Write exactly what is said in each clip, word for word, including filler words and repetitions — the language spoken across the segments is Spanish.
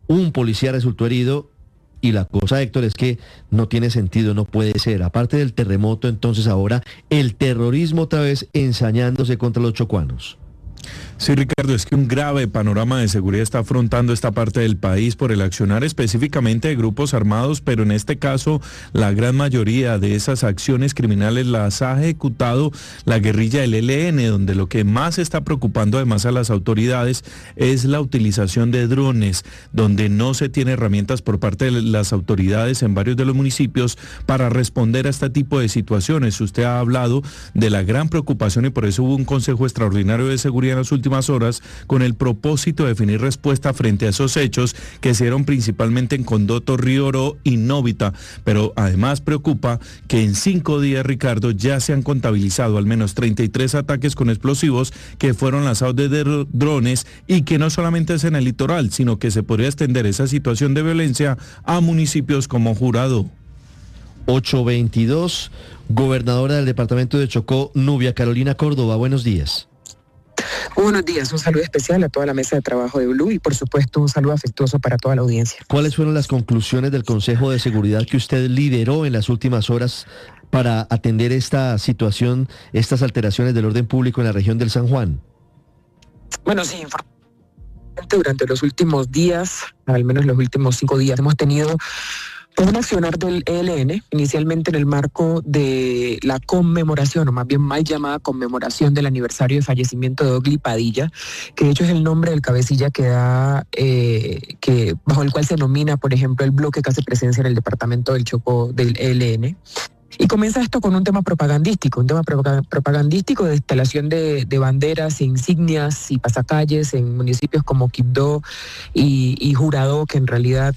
un policía resultó herido. Y la cosa, Héctor, es que no tiene sentido, no puede ser. Aparte del terremoto, entonces ahora el terrorismo otra vez ensañándose contra los chocuanos. Sí, Ricardo, es que un grave panorama de seguridad está afrontando esta parte del país por el accionar específicamente de grupos armados, pero en este caso la gran mayoría de esas acciones criminales las ha ejecutado la guerrilla del E L N, donde lo que más está preocupando además a las autoridades es la utilización de drones, donde no se tiene herramientas por parte de las autoridades en varios de los municipios para responder a este tipo de situaciones. Usted ha hablado de la gran preocupación y por eso hubo un Consejo Extraordinario de Seguridad en las últimas horas con el propósito de definir respuesta frente a esos hechos que se dieron principalmente en Condoto, Río Oro y Novita, pero además preocupa que en cinco días, Ricardo, ya se han contabilizado al menos treinta y tres ataques con explosivos que fueron lanzados desde drones y que no solamente es en el litoral, sino que se podría extender esa situación de violencia a municipios como Jurado. ocho veintidós, gobernadora del departamento de Chocó, Nubia Carolina Córdoba, buenos días. Buenos días, un saludo especial a toda la mesa de trabajo de Blue y por supuesto un saludo afectuoso para toda la audiencia. ¿Cuáles fueron las conclusiones del Consejo de Seguridad que usted lideró en las últimas horas para atender esta situación, estas alteraciones del orden público en la región del San Juan? Bueno, sí, durante los últimos días, al menos los últimos cinco días, hemos tenido un accionar del E L N, inicialmente en el marco de la conmemoración, o más bien mal llamada conmemoración del aniversario de fallecimiento de Ogli Padilla, que de hecho es el nombre del cabecilla que da, eh, que bajo el cual se denomina, por ejemplo, el bloque que hace presencia en el departamento del Chocó del E L N. Y comienza esto con un tema propagandístico, un tema propagandístico de instalación de, de banderas, insignias y pasacalles en municipios como Quibdó y, y Jurado, que en realidad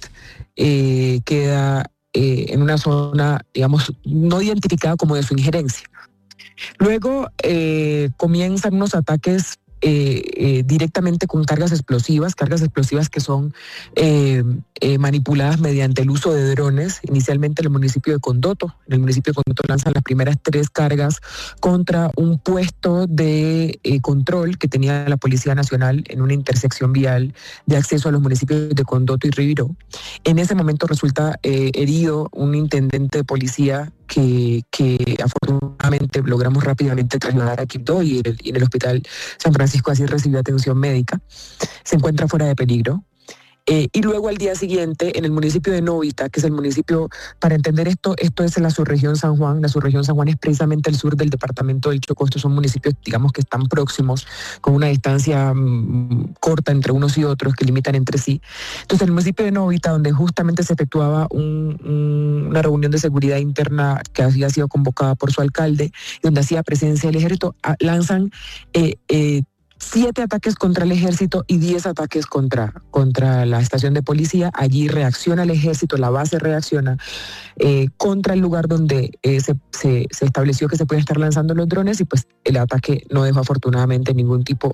eh, queda eh, en una zona, digamos, no identificada como de su injerencia. Luego eh, comienzan unos ataques Eh, eh, directamente con cargas explosivas, cargas explosivas que son eh, eh, manipuladas mediante el uso de drones, inicialmente en el municipio de Condoto. En el municipio de Condoto lanzan las primeras tres cargas contra un puesto de eh, control que tenía la Policía Nacional en una intersección vial de acceso a los municipios de Condoto y Río. En ese momento resulta eh, herido un intendente de policía que, que afortunadamente logramos rápidamente trasladar a Quibdó y, y en el hospital San Francisco así recibió atención médica. Se encuentra fuera de peligro. Eh, y luego al día siguiente, en el municipio de Novita, que es el municipio, para entender esto, esto es en la subregión San Juan. La subregión San Juan es precisamente el sur del departamento del Chocó. Estos son municipios, digamos, que están próximos, con una distancia mmm, corta entre unos y otros, que limitan entre sí. Entonces, el municipio de Novita, donde justamente se efectuaba un, un, una reunión de seguridad interna que había sido convocada por su alcalde, donde hacía presencia el ejército, a, lanzan eh, eh, siete ataques contra el ejército y diez ataques contra, contra la estación de policía. Allí reacciona el ejército, la base reacciona eh, contra el lugar donde eh, se, se, se estableció que se pueden estar lanzando los drones y pues el ataque no dejó afortunadamente ningún tipo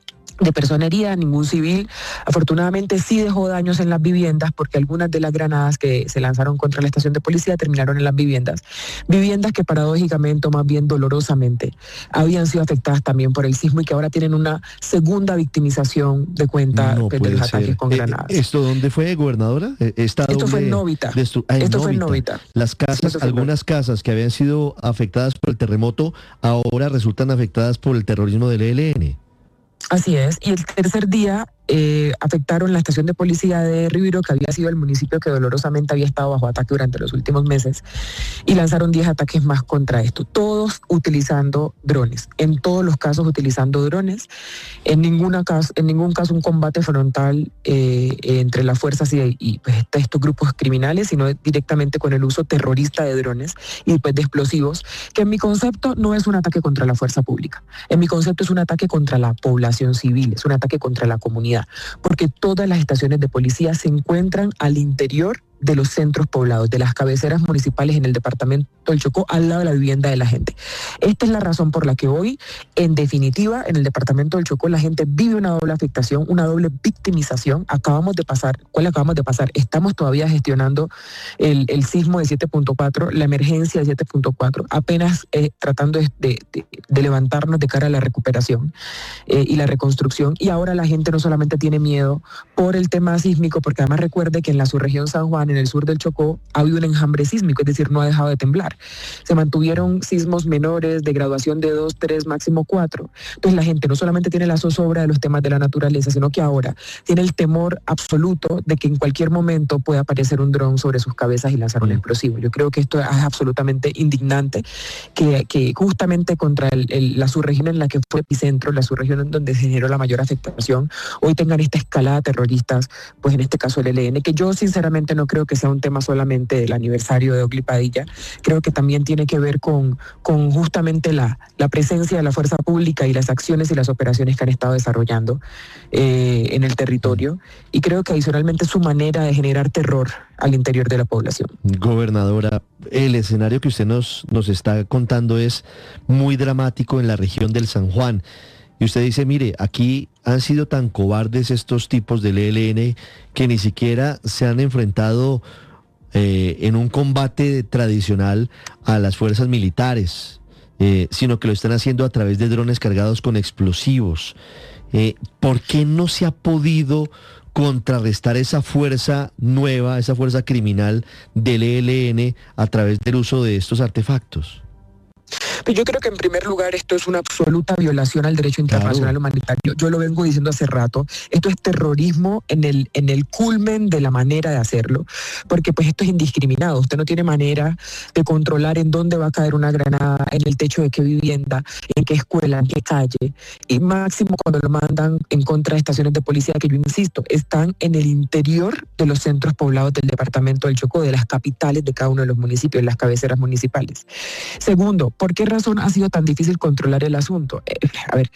de persona herida, ningún civil. Afortunadamente sí dejó daños en las viviendas porque algunas de las granadas que se lanzaron contra la estación de policía terminaron en las viviendas. Viviendas que paradójicamente, o más bien dolorosamente, habían sido afectadas también por el sismo y que ahora tienen una segunda victimización de cuenta no de los ataques ser. con eh, ¿Esto ¿Esto dónde fue, gobernadora? Esto fue en Novita. Destru- ah, en Esto Novita. fue en Novita. Las casas, sí, algunas casas que habían sido afectadas por el terremoto, ahora resultan afectadas por el terrorismo del E L N. Así es, y el tercer día eh, afectaron la estación de policía de Ribiro, que había sido el municipio que dolorosamente había estado bajo ataque durante los últimos meses, y lanzaron diez ataques más contra esto, todos utilizando drones, en todos los casos utilizando drones, en, ninguna caso, en ningún caso un combate frontal eh, entre las fuerzas y, y pues, estos grupos criminales, sino directamente con el uso terrorista de drones y pues, de explosivos, que en mi concepto no es un ataque contra la fuerza pública, en mi concepto es un ataque contra la población civil, es un ataque contra la comunidad, porque todas las estaciones de policía se encuentran al interior de los centros poblados, de las cabeceras municipales en el departamento del Chocó, al lado de la vivienda de la gente. Esta es la razón por la que hoy, en definitiva, en el departamento del Chocó, la gente vive una doble afectación, una doble victimización. Acabamos de pasar, ¿cuál acabamos de pasar? Estamos todavía gestionando el, el sismo de siete punto cuatro, la emergencia de siete punto cuatro, apenas eh, tratando de, de, de levantarnos de cara a la recuperación eh, y la reconstrucción. Y ahora la gente no solamente tiene miedo por el tema sísmico, porque además recuerde que en la subregión San Juan, en el sur del Chocó, ha habido un enjambre sísmico, es decir, no ha dejado de temblar. Se mantuvieron sismos menores de graduación de dos, tres, máximo cuatro. Entonces la gente no solamente tiene la zozobra de los temas de la naturaleza, sino que ahora tiene el temor absoluto de que en cualquier momento pueda aparecer un dron sobre sus cabezas y lanzar un explosivo. Yo creo que esto es absolutamente indignante, que, que justamente contra el, el, la subregión en la que fue epicentro, la subregión en donde se generó la mayor afectación, hoy tengan esta escalada de terroristas, pues en este caso el E L N, que yo sinceramente no creo que sea un tema solamente del aniversario de Oakley Padilla, creo que también tiene que ver con, con justamente la, la presencia de la fuerza pública y las acciones y las operaciones que han estado desarrollando eh, en el territorio, y creo que adicionalmente su manera de generar terror al interior de la población. Gobernadora, el escenario que usted nos, nos está contando es muy dramático en la región del San Juan. Y usted dice, mire, aquí han sido tan cobardes estos tipos del E L N que ni siquiera se han enfrentado eh, en un combate tradicional a las fuerzas militares, eh, sino que lo están haciendo a través de drones cargados con explosivos. Eh, ¿Por qué no se ha podido contrarrestar esa fuerza nueva, esa fuerza criminal del E L N a través del uso de estos artefactos? Pero yo creo que en primer lugar esto es una absoluta violación al derecho internacional claro. humanitario. Yo lo vengo diciendo hace rato. Esto es terrorismo en el, en el culmen de la manera de hacerlo, porque pues esto es indiscriminado. Usted no tiene manera de controlar en dónde va a caer una granada, en el techo de qué vivienda, en qué escuela, en qué calle. Y máximo cuando lo mandan en contra de estaciones de policía, que yo insisto, están en el interior de los centros poblados del departamento del Chocó, de las capitales de cada uno de los municipios, las cabeceras municipales. Segundo, ¿por qué razón ha sido tan difícil controlar el asunto? Eh, a ver,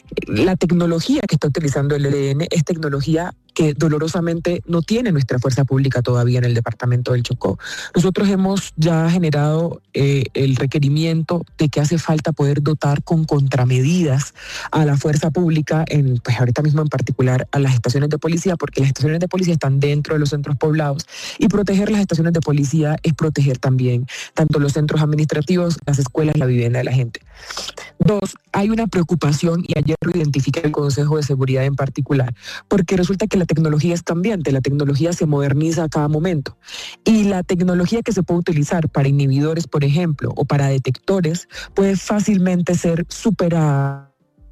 la tecnología que está utilizando el E L N es tecnología que dolorosamente no tiene nuestra fuerza pública todavía en el departamento del Chocó. Nosotros hemos ya generado eh, el requerimiento de que hace falta poder dotar con contramedidas a la fuerza pública, en, pues ahorita mismo en particular a las estaciones de policía, porque las estaciones de policía están dentro de los centros poblados, y proteger las estaciones de policía es proteger también tanto los centros administrativos, las escuelas, la vivienda de la gente. Dos, hay una preocupación, y ayer lo identifica el Consejo de Seguridad en particular, porque resulta que la tecnología es cambiante, la tecnología se moderniza a cada momento, y la tecnología que se puede utilizar para inhibidores, por ejemplo, o para detectores, puede fácilmente ser superada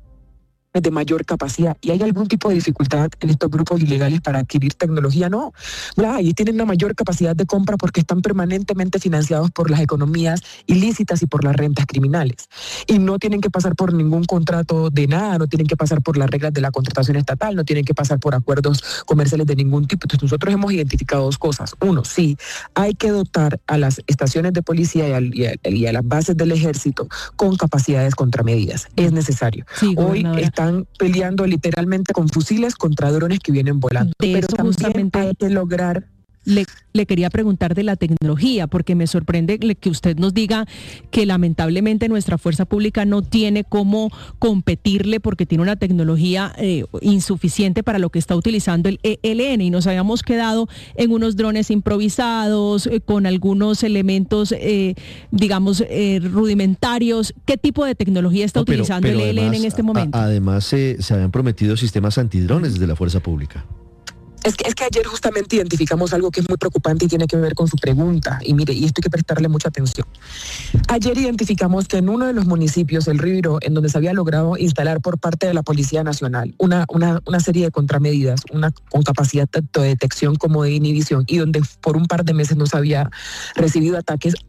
de mayor capacidad. ¿Y hay algún tipo de dificultad en estos grupos ilegales para adquirir tecnología? No, no, y tienen una mayor capacidad de compra porque están permanentemente financiados por las economías ilícitas y por las rentas criminales. Y no tienen que pasar por ningún contrato de nada, no tienen que pasar por las reglas de la contratación estatal, no tienen que pasar por acuerdos comerciales de ningún tipo. Entonces nosotros hemos identificado dos cosas. Uno, sí, hay que dotar a las estaciones de policía y a, y a, y a las bases del ejército con capacidades contramedidas. Es necesario. Sí, hoy están peleando literalmente con fusiles contra drones que vienen volando. De pero eso también justamente hay que lograr... Le, le quería preguntar de la tecnología, porque me sorprende que usted nos diga que lamentablemente nuestra fuerza pública no tiene cómo competirle porque tiene una tecnología eh, insuficiente para lo que está utilizando el E L N, y nos habíamos quedado en unos drones improvisados, eh, con algunos elementos, eh, digamos, eh, rudimentarios. ¿Qué tipo de tecnología está no, pero, utilizando pero el E L N además, en este momento? A, además, eh, se habían prometido sistemas antidrones desde la fuerza pública. Es que, es que ayer justamente identificamos algo que es muy preocupante y tiene que ver con su pregunta. Y mire, y esto hay que prestarle mucha atención. Ayer identificamos que en uno de los municipios, el Río, en donde se había logrado instalar por parte de la Policía Nacional una, una, una serie de contramedidas, una con capacidad tanto de detección como de inhibición, y donde por un par de meses no se había recibido ataques,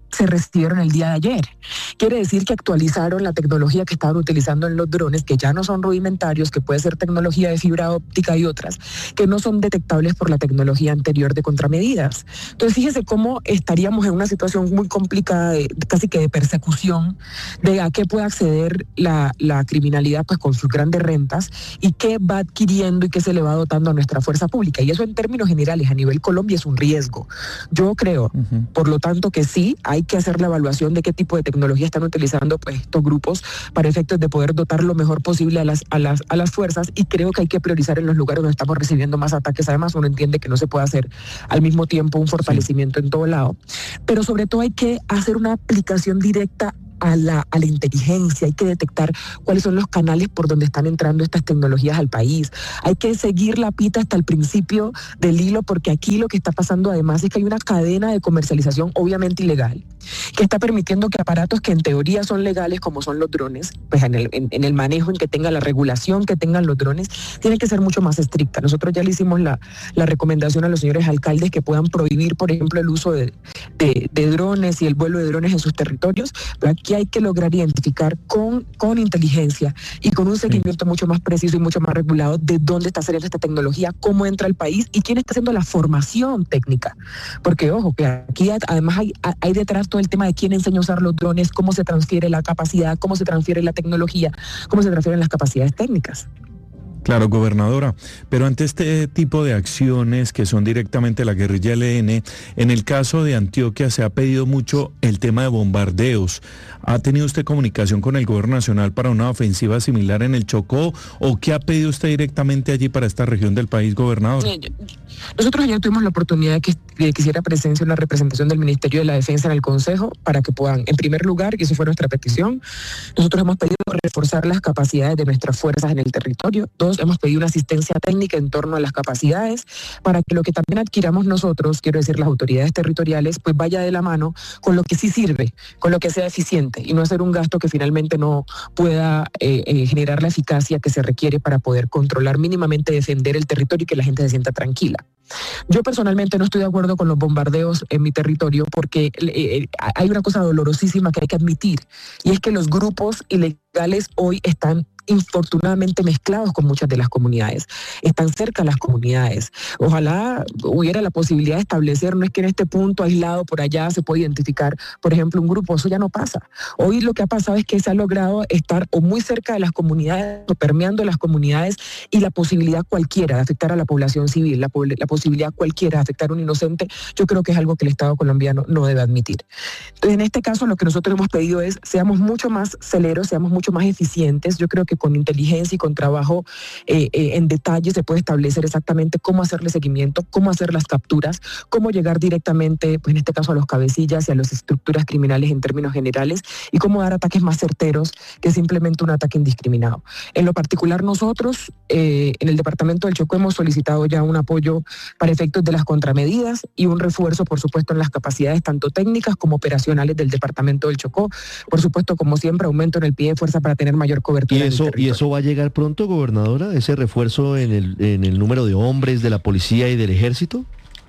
se recibieron el día de ayer. Quiere decir que actualizaron la tecnología que estaban utilizando en los drones, que ya no son rudimentarios, que puede ser tecnología de fibra óptica y otras, que no son detectables por la tecnología anterior de contramedidas. Entonces, fíjese cómo estaríamos en una situación muy complicada, de, casi que de persecución, de a qué puede acceder la, la criminalidad pues con sus grandes rentas y qué va adquiriendo y qué se le va dotando a nuestra fuerza pública. Y eso en términos generales, a nivel Colombia, es un riesgo. Yo creo, uh-huh. por lo tanto, que sí, hay que hacer la evaluación de qué tipo de tecnología están utilizando pues, estos grupos para efectos de poder dotar lo mejor posible a las, a, las, a las fuerzas, y creo que hay que priorizar en los lugares donde estamos recibiendo más ataques. Además, uno entiende que no se puede hacer al mismo tiempo un fortalecimiento sí. en todo lado, pero sobre todo hay que hacer una aplicación directa A la, a la inteligencia, hay que detectar cuáles son los canales por donde están entrando estas tecnologías al país. Hay que seguir la pita hasta el principio del hilo, porque aquí lo que está pasando además es que hay una cadena de comercialización obviamente ilegal, que está permitiendo que aparatos que en teoría son legales, como son los drones, pues en el, en, en el manejo, en que tenga la regulación que tengan los drones, tiene que ser mucho más estricta. Nosotros ya le hicimos la, la recomendación a los señores alcaldes que puedan prohibir, por ejemplo, el uso de, de, de drones y el vuelo de drones en sus territorios, pero aquí hay que lograr identificar con, con inteligencia y con un seguimiento sí. mucho más preciso y mucho más regulado de dónde está saliendo esta tecnología, cómo entra al país y quién está haciendo la formación técnica. Porque, ojo, que aquí además hay, hay detrás todo el tema de quién enseña a usar los drones, cómo se transfiere la capacidad, cómo se transfiere la tecnología, cómo se transfieren las capacidades técnicas. Claro, gobernadora, pero ante este tipo de acciones que son directamente la guerrilla L N, en el caso de Antioquia se ha pedido mucho el tema de bombardeos. ¿Ha tenido usted comunicación con el gobierno nacional para una ofensiva similar en el Chocó, o qué ha pedido usted directamente allí para esta región del país, gobernador? Nosotros ayer tuvimos la oportunidad de que, de que hiciera presencia una representación del Ministerio de la Defensa en el Consejo para que puedan, en primer lugar, y eso fue nuestra petición, nosotros hemos pedido reforzar las capacidades de nuestras fuerzas en el territorio. Dos, hemos pedido una asistencia técnica en torno a las capacidades para que lo que también adquiramos nosotros, quiero decir las autoridades territoriales, pues vaya de la mano con lo que sí sirve, con lo que sea eficiente, y no hacer un gasto que finalmente no pueda eh, eh, generar la eficacia que se requiere para poder controlar mínimamente, defender el territorio y que la gente se sienta tranquila. Yo personalmente no estoy de acuerdo con los bombardeos en mi territorio, porque eh, hay una cosa dolorosísima que hay que admitir, y es que los grupos ilegales hoy están infortunadamente mezclados con muchas de las comunidades, están cerca de las comunidades. Ojalá hubiera la posibilidad de establecer, no es que en este punto aislado por allá se pueda identificar, por ejemplo, un grupo. Eso ya no pasa. Hoy lo que ha pasado es que se ha logrado estar o muy cerca de las comunidades o permeando las comunidades, y la posibilidad cualquiera de afectar a la población civil, la, la posibilidad cualquiera de afectar a un inocente, yo creo que es algo que el Estado colombiano no debe admitir. Entonces, en este caso, lo que nosotros hemos pedido es seamos mucho más celeros, seamos mucho más eficientes. Yo creo que con inteligencia y con trabajo eh, eh, en detalle se puede establecer exactamente cómo hacerle seguimiento, cómo hacer las capturas, cómo llegar directamente, pues en este caso, a los cabecillas y a las estructuras criminales en términos generales, y cómo dar ataques más certeros que simplemente un ataque indiscriminado. En lo particular, nosotros eh, en el departamento del Chocó hemos solicitado ya un apoyo para efectos de las contramedidas y un refuerzo, por supuesto, en las capacidades tanto técnicas como operacionales del departamento del Chocó. Por supuesto, como siempre, aumento en el pie de fuerza para tener mayor cobertura. ¿Y eso, ¿y eso va a llegar pronto, gobernadora? ¿Ese refuerzo en el, en el número de hombres de la policía y del ejército?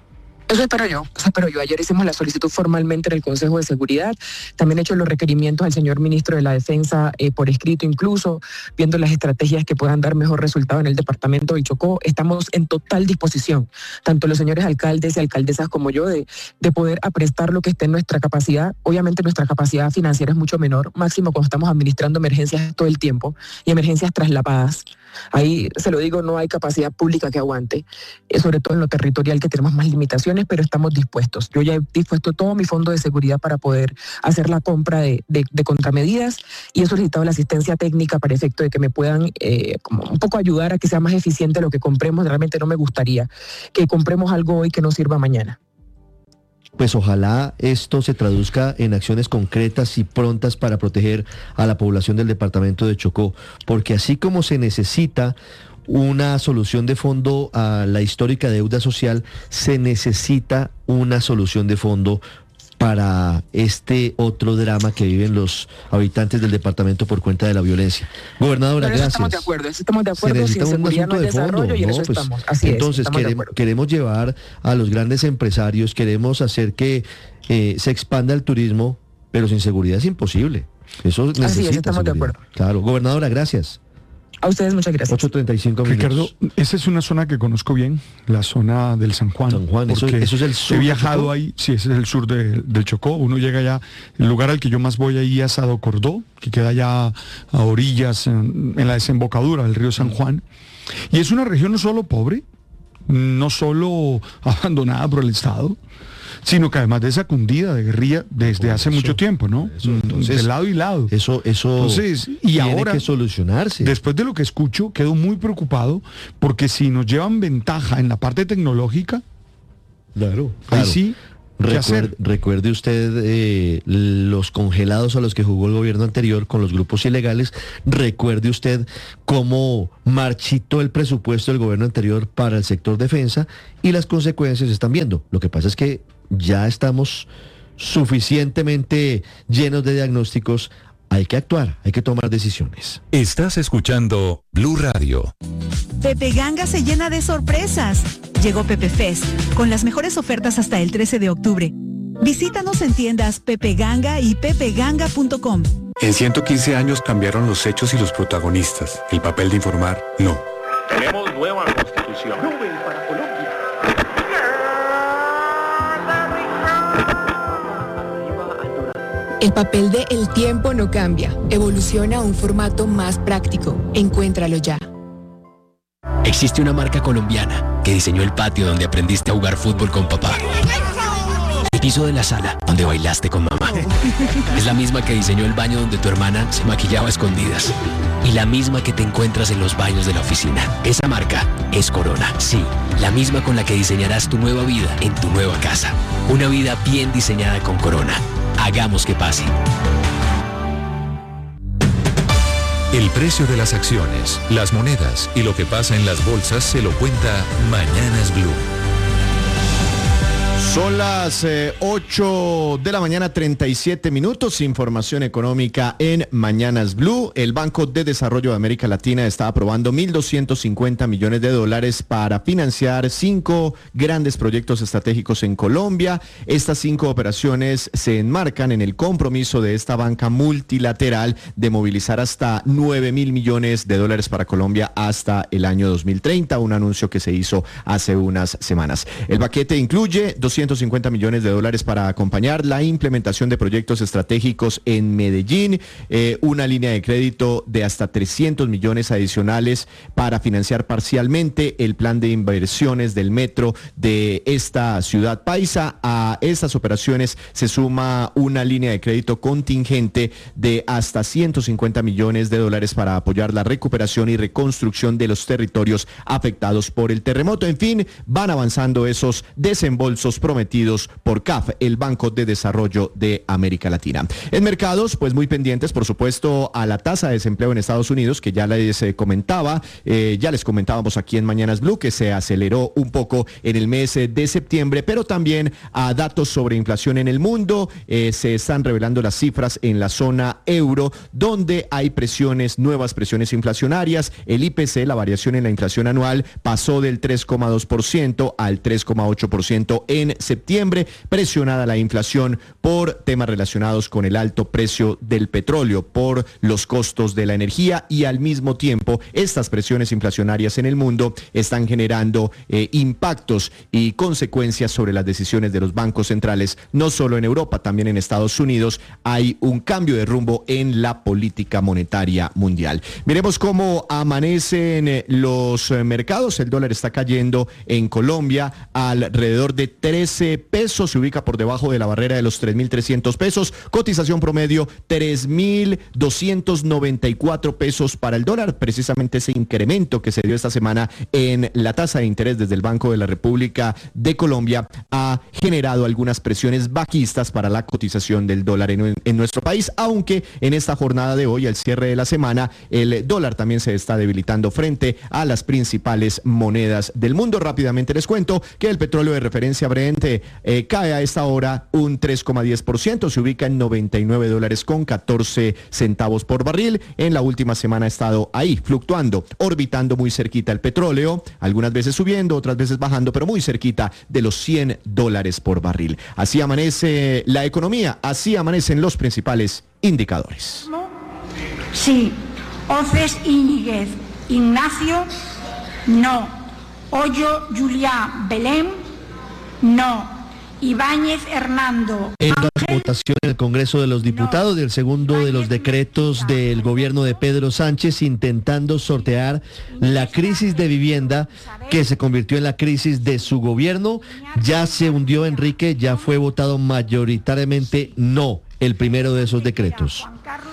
Eso espero yo, eso espero yo. Ayer hicimos la solicitud formalmente en el Consejo de Seguridad, también he hecho los requerimientos al señor ministro de la Defensa eh, por escrito, incluso viendo las estrategias que puedan dar mejor resultado en el departamento del Chocó. Estamos en total disposición, tanto los señores alcaldes y alcaldesas como yo, de, de poder aprestar lo que esté en nuestra capacidad. Obviamente nuestra capacidad financiera es mucho menor, máximo cuando estamos administrando emergencias todo el tiempo y emergencias traslapadas. Ahí, se lo digo, no hay capacidad pública que aguante, eh, sobre todo en lo territorial, que tenemos más limitaciones, pero estamos dispuestos. Yo ya he dispuesto todo mi fondo de seguridad para poder hacer la compra de, de, de contramedidas, y he solicitado la asistencia técnica para efecto de que me puedan eh, como un poco ayudar a que sea más eficiente lo que compremos. Realmente no me gustaría que compremos algo hoy que no sirva mañana. Pues ojalá esto se traduzca en acciones concretas y prontas para proteger a la población del departamento de Chocó, porque así como se necesita una solución de fondo a la histórica deuda social, se necesita una solución de fondo para este otro drama que viven los habitantes del departamento por cuenta de la violencia. Gobernadora, Pero eso gracias. Estamos de acuerdo, eso estamos de acuerdo. Se necesita sin un seguridad asunto no hay de fondo, desarrollo y en ¿no? eso Pues, estamos. Así entonces es, queremos, queremos llevar a los grandes empresarios, queremos hacer que eh, se expanda el turismo, pero sin seguridad es imposible. Eso necesita Así es, estamos de seguridad. acuerdo. Claro, gobernadora, gracias. A ustedes muchas gracias. ocho treinta y cinco minutos. Ricardo, esa es una zona que conozco bien, la zona del San Juan. San Juan, eso, eso es el sur. He de viajado Chocó. ahí, sí, ese es el sur de, del Chocó. Uno llega allá, el lugar al que yo más voy ahí es a Docordó, que queda allá a orillas, en, en la desembocadura del río San Juan. Y es una región no solo pobre, no solo abandonada por el Estado, sino que además de sacudida de guerrilla desde Por hace eso, mucho tiempo, ¿no? eso, entonces, de lado y lado. Eso, eso Entonces, y tiene ahora, que solucionarse. Después de lo que escucho, quedo muy preocupado porque si nos llevan ventaja en la parte tecnológica, Claro, ahí claro. sí, ¿qué Recuerde, hacer? recuerde usted eh, los congelados a los que jugó el gobierno anterior con los grupos ilegales. Recuerde usted cómo marchitó el presupuesto del gobierno anterior para el sector defensa y las consecuencias se están viendo. Lo que pasa es que ya estamos suficientemente llenos de diagnósticos. Hay que actuar, hay que tomar decisiones. Estás escuchando Blue Radio. Pepe Ganga se llena de sorpresas. Llegó Pepe Fest, con las mejores ofertas hasta el trece de octubre. Visítanos en tiendas Pepe Ganga y pepe ganga punto com. En ciento quince años cambiaron los hechos y los protagonistas. El papel de informar, no. Tenemos nueva constitución. Nobel para Colombia. El papel de El Tiempo no cambia. Evoluciona a un formato más práctico. Encuéntralo ya. Existe una marca colombiana que diseñó el patio donde aprendiste a jugar fútbol con papá. El piso de la sala donde bailaste con mamá. Es la misma que diseñó el baño donde tu hermana se maquillaba a escondidas. Y la misma que te encuentras en los baños de la oficina. Esa marca es Corona. Sí, la misma con la que diseñarás tu nueva vida en tu nueva casa. Una vida bien diseñada con Corona. Hagamos que pase. El precio de las acciones, las monedas y lo que pasa en las bolsas se lo cuenta Mañanas Blue. Son las eh, ocho de la mañana, treinta y siete minutos. Información económica en Mañanas Blue. El Banco de Desarrollo de América Latina está aprobando mil doscientos cincuenta millones de dólares para financiar cinco grandes proyectos estratégicos en Colombia. Estas cinco operaciones se enmarcan en el compromiso de esta banca multilateral de movilizar hasta nueve mil millones de dólares para Colombia hasta el año dos mil treinta, un anuncio que se hizo hace unas semanas. El paquete incluye doscientos cincuenta millones de dólares para acompañar la implementación de proyectos estratégicos en Medellín, eh, una línea de crédito de hasta trescientos millones adicionales para financiar parcialmente el plan de inversiones del metro de esta ciudad paisa. A estas operaciones se suma una línea de crédito contingente de hasta ciento cincuenta millones de dólares para apoyar la recuperación y reconstrucción de los territorios afectados por el terremoto. En fin, van avanzando esos desembolsos prometidos por C A F, el Banco de Desarrollo de América Latina. En mercados, pues muy pendientes, por supuesto, a la tasa de desempleo en Estados Unidos, que ya les eh, comentaba, eh, ya les comentábamos aquí en Mañanas Blue, que se aceleró un poco en el mes de septiembre, pero también a datos sobre inflación en el mundo. Eh, se están revelando las cifras en la zona euro, donde hay presiones, nuevas presiones inflacionarias. El I P C, la variación en la inflación anual, pasó del tres coma dos por ciento al tres coma ocho por ciento en septiembre, presionada la inflación por temas relacionados con el alto precio del petróleo, por los costos de la energía, y al mismo tiempo estas presiones inflacionarias en el mundo están generando eh, impactos y consecuencias sobre las decisiones de los bancos centrales, no solo en Europa, también en Estados Unidos. Hay un cambio de rumbo en la política monetaria mundial. Miremos cómo amanecen eh, los eh, mercados. El dólar está cayendo en Colombia alrededor de trece pesos, se ubica por debajo de la barrera de los tres mil trescientos pesos, cotización promedio tres mil doscientos noventa y cuatro pesos para el dólar. Precisamente ese incremento que se dio esta semana en la tasa de interés desde el Banco de la República de Colombia ha generado algunas presiones bajistas para la cotización del dólar en, en nuestro país, aunque en esta jornada de hoy, al cierre de la semana, el dólar también se está debilitando frente a las principales monedas del mundo. Rápidamente les cuento que el petróleo de referencia Brent precisamente eh, cae a esta hora un tres coma diez por ciento, se ubica en noventa y nueve dólares con catorce centavos por barril. En la última semana ha estado ahí, fluctuando, orbitando muy cerquita el petróleo, algunas veces subiendo, otras veces bajando, pero muy cerquita de los cien dólares por barril. Así amanece la economía, así amanecen los principales indicadores. Sí. Oces Íñiguez Ignacio, no. Hoyo Juliá Belén, no. Ibáñez Hernando. En la votación en el Congreso de los Diputados del segundo de los decretos del gobierno de Pedro Sánchez, intentando sortear la crisis de vivienda que se convirtió en la crisis de su gobierno. Ya se hundió, Enrique, ya fue votado mayoritariamente no el primero de esos decretos.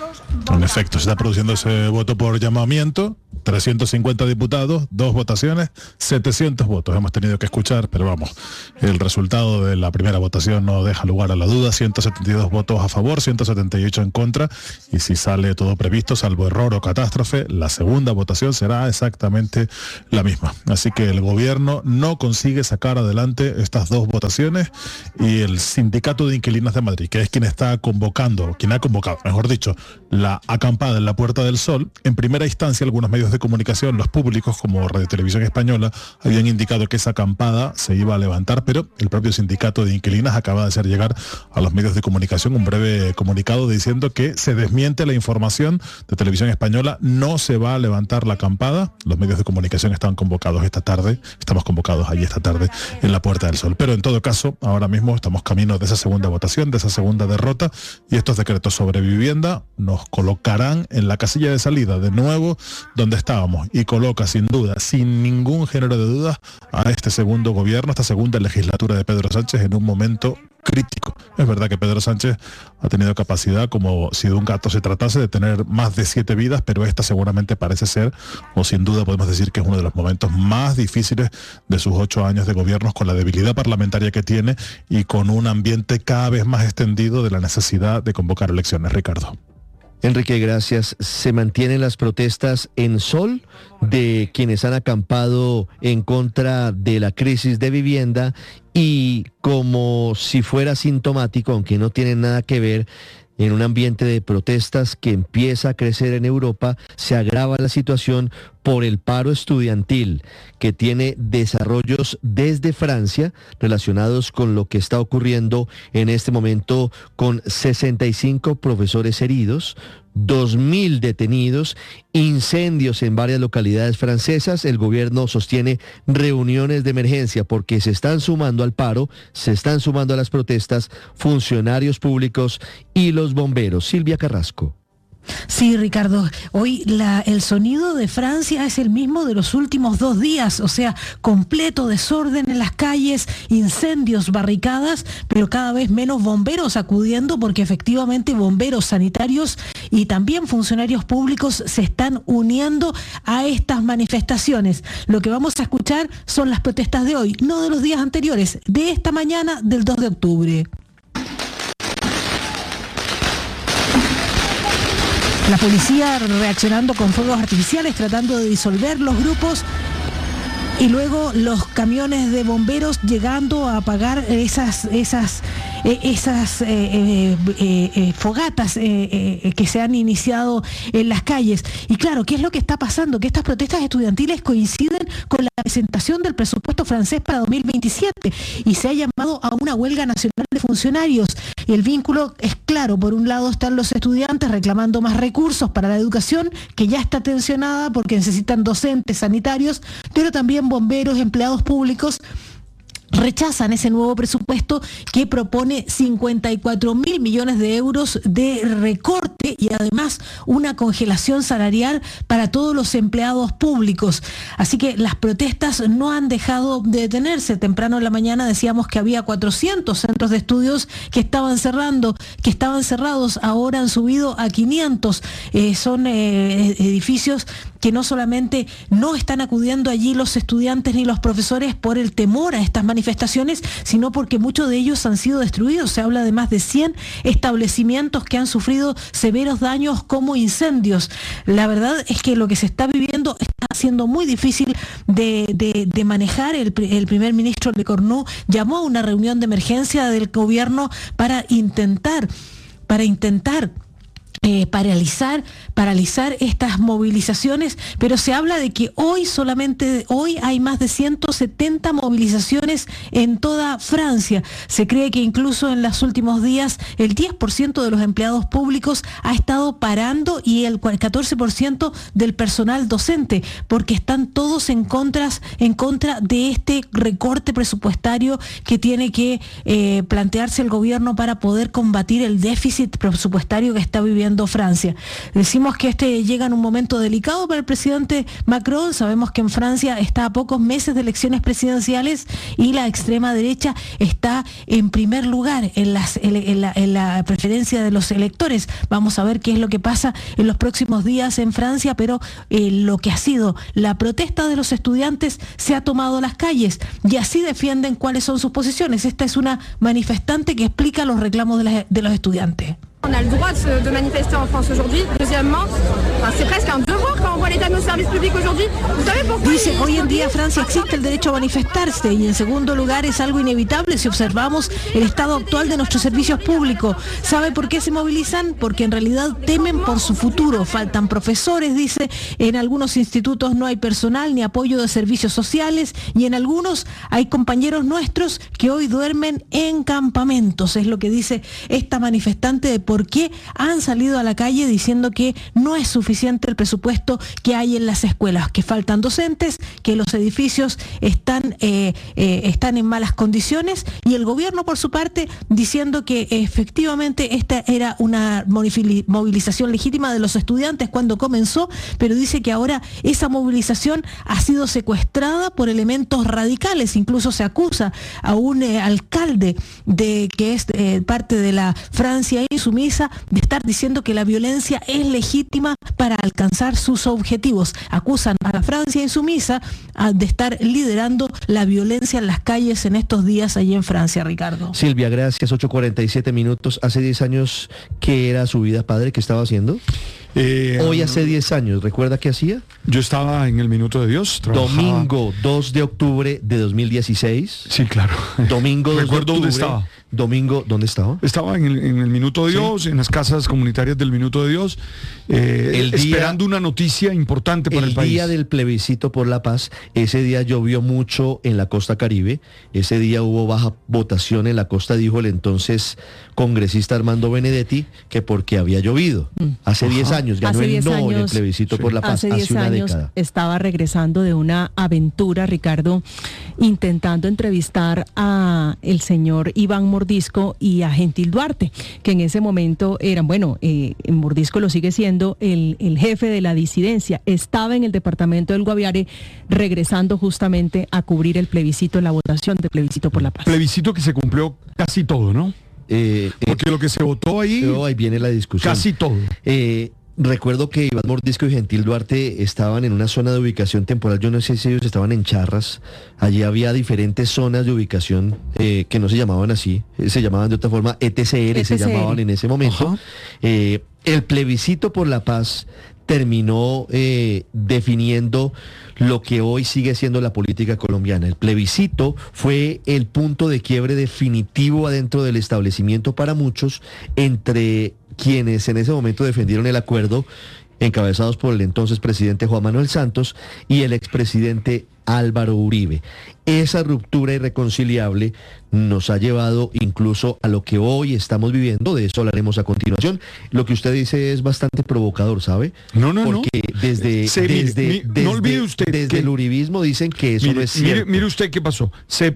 En efecto, se está produciendo ese voto por llamamiento, trescientos cincuenta diputados, dos votaciones, setecientos votos hemos tenido que escuchar, pero vamos, el resultado de la primera votación no deja lugar a la duda, ciento setenta y dos votos a favor, ciento setenta y ocho en contra, y si sale todo previsto, salvo error o catástrofe, la segunda votación será exactamente la misma. Así que el gobierno no consigue sacar adelante estas dos votaciones, y el Sindicato de Inquilinos de Madrid, que es quien está convocando, quien ha convocado, mejor dicho, la acampada en la Puerta del Sol, en primera instancia algunos medios de comunicación, los públicos como Radio Televisión Española, habían indicado que esa acampada se iba a levantar, pero el propio Sindicato de Inquilinas acaba de hacer llegar a los medios de comunicación un breve comunicado diciendo que se desmiente la información de Televisión Española, no se va a levantar la acampada. Los medios de comunicación están convocados esta tarde, estamos convocados allí esta tarde en la Puerta del Sol, pero en todo caso, ahora mismo estamos camino de esa segunda votación, de esa segunda derrota, y estos decretos sobre vivienda nos colocarán en la casilla de salida de nuevo donde estábamos, y coloca sin duda, sin ningún género de dudas, a este segundo gobierno, esta segunda legislatura de Pedro Sánchez en un momento crítico. Es verdad que Pedro Sánchez ha tenido capacidad, como si de un gato se tratase, de tener más de siete vidas, pero esta seguramente parece ser, o sin duda podemos decir que es uno de los momentos más difíciles de sus ocho años de gobiernos, con la debilidad parlamentaria que tiene y con un ambiente cada vez más extendido de la necesidad de convocar elecciones. Ricardo. Enrique, gracias. ¿Se mantienen las protestas en Sol de quienes han acampado en contra de la crisis de vivienda? Y como si fuera sintomático, aunque no tienen nada que ver, en un ambiente de protestas que empieza a crecer en Europa, se agrava la situación por el paro estudiantil, que tiene desarrollos desde Francia relacionados con lo que está ocurriendo en este momento, con sesenta y cinco profesores heridos, dos mil detenidos, incendios en varias localidades francesas. El gobierno sostiene reuniones de emergencia porque se están sumando al paro, se están sumando a las protestas funcionarios públicos y los bomberos. Silvia Carrasco. Sí, Ricardo, hoy la, el sonido de Francia es el mismo de los últimos dos días, o sea, completo desorden en las calles, incendios, barricadas, pero cada vez menos bomberos acudiendo, porque efectivamente bomberos sanitarios y también funcionarios públicos se están uniendo a estas manifestaciones. Lo que vamos a escuchar son las protestas de hoy, no de los días anteriores, de esta mañana del dos de octubre. La policía reaccionando con fuegos artificiales, tratando de disolver los grupos, y luego los camiones de bomberos llegando a apagar esas esas eh, esas eh, eh, eh, fogatas eh, eh, que se han iniciado en las calles. Y claro, ¿qué es lo que está pasando? Que estas protestas estudiantiles coinciden con la presentación del presupuesto francés para dos mil veintisiete y se ha llamado a una huelga nacional de funcionarios. Y el vínculo es claro: por un lado están los estudiantes reclamando más recursos para la educación, que ya está tensionada porque necesitan docentes, sanitarios, pero también bomberos, empleados públicos rechazan ese nuevo presupuesto que propone cincuenta y cuatro mil millones de euros de recorte y además una congelación salarial para todos los empleados públicos. Así que las protestas no han dejado de detenerse. Temprano en la mañana decíamos que había cuatrocientos centros de estudios que estaban cerrando, que estaban cerrados, ahora han subido a quinientos. Eh, son eh, edificios que no solamente no están acudiendo allí los estudiantes ni los profesores por el temor a estas manifestaciones, sino porque muchos de ellos han sido destruidos. Se habla de más de cien establecimientos que han sufrido severos daños como incendios. La verdad es que lo que se está viviendo está siendo muy difícil de, de, de manejar. El, el primer ministro Lecornu llamó a una reunión de emergencia del gobierno para intentar, para intentar Eh, paralizar, paralizar estas movilizaciones, pero se habla de que hoy solamente, hoy hay más de ciento setenta movilizaciones en toda Francia. Se cree que incluso en los últimos días el diez por ciento de los empleados públicos ha estado parando y el catorce por ciento del personal docente, porque están todos en contra, en contra de este recorte presupuestario que tiene que eh, plantearse el gobierno para poder combatir el déficit presupuestario que está viviendo Francia. Decimos que este llega en un momento delicado para el presidente Macron. Sabemos que en Francia está a pocos meses de elecciones presidenciales y la extrema derecha está en primer lugar en, las, en, la, en la preferencia de los electores. Vamos a ver qué es lo que pasa en los próximos días en Francia, pero eh, lo que ha sido la protesta de los estudiantes se ha tomado las calles y así defienden cuáles son sus posiciones. Esta es una manifestante que explica los reclamos de, la, de los estudiantes. On a le droit de, se, de manifester en France aujourd'hui. Deuxièmement, enfin, c'est presque un devoir quand on voit l'état de nos services publics aujourd'hui. Vous savez pourquoi? Dice, hoy en día Francia existe el derecho a manifestarse y en segundo lugar es algo inevitable si observamos el estado actual de nuestros servicios públicos. ¿Sabe por qué se movilizan? Porque en realidad temen por su futuro. Faltan profesores, dice, en algunos institutos no hay personal ni apoyo de servicios sociales y en algunos hay compañeros nuestros que hoy duermen en campamentos. Es lo que dice esta manifestante de por qué han salido a la calle diciendo que no es suficiente el presupuesto que hay en las escuelas, que faltan docentes, que los edificios están, eh, eh, están en malas condiciones y el gobierno por su parte diciendo que efectivamente esta era una movilización legítima de los estudiantes cuando comenzó, pero dice que ahora esa movilización ha sido secuestrada por elementos radicales. Incluso se acusa a un eh, alcalde de que es eh, parte de la Francia insumisa de estar diciendo que la violencia es legítima para alcanzar sus objetivos. Acusan a la Francia insumisa de estar liderando la violencia en las calles en estos días allí en Francia, Ricardo. Silvia, gracias. ocho cuarenta y siete minutos. Hace diez años, ¿qué era su vida, padre? ¿Qué estaba haciendo? Eh, Hoy hace diez años, ¿recuerda qué hacía? Yo estaba en el Minuto de Dios. Trabajaba... Domingo dos de octubre de dos mil dieciséis. Sí, claro. Domingo dos Recuerdo de octubre. dónde estaba. Domingo, ¿dónde estaba? Estaba en el, en el Minuto de Dios, ¿sí? En las casas comunitarias del Minuto de Dios, eh, el día, esperando una noticia importante para el, el país. El día del plebiscito por la paz, ese día llovió mucho en la costa Caribe, ese día hubo baja votación en la costa, dijo el entonces congresista Armando Benedetti, que porque había llovido. Mm. Hace diez años, ganó el no años, en el plebiscito sí. por la paz, hace, hace una años década. Estaba regresando de una aventura, Ricardo, intentando entrevistar a el señor Iván Mordisco y a Gentil Duarte, que en ese momento eran, bueno, eh, Mordisco lo sigue siendo el, el jefe de la disidencia, estaba en el departamento del Guaviare regresando justamente a cubrir el plebiscito, la votación del plebiscito por la paz. Plebiscito que se cumplió casi todo, ¿no? Eh, Porque eh, lo que se votó ahí... Pero ahí viene la discusión. Casi todo. Eh, Recuerdo que Iván Mordisco y Gentil Duarte estaban en una zona de ubicación temporal, yo no sé si ellos estaban en Charras, allí había diferentes zonas de ubicación eh, que no se llamaban así, eh, se llamaban de otra forma, E T C R, E T C R. Se llamaban en ese momento. Eh, el plebiscito por la paz terminó eh, definiendo lo que hoy sigue siendo la política colombiana. El plebiscito fue el punto de quiebre definitivo adentro del establecimiento para muchos entre quienes en ese momento defendieron el acuerdo, encabezados por el entonces presidente Juan Manuel Santos y el expresidente Álvaro Uribe. Esa ruptura irreconciliable nos ha llevado incluso a lo que hoy estamos viviendo, de eso hablaremos a continuación. Lo que usted dice es bastante provocador, ¿sabe? No, no, Porque no. desde, Se, desde, mire, desde, no olvide usted desde que, el uribismo dicen que eso mire, no es cierto. Mire, mire usted qué pasó. Se,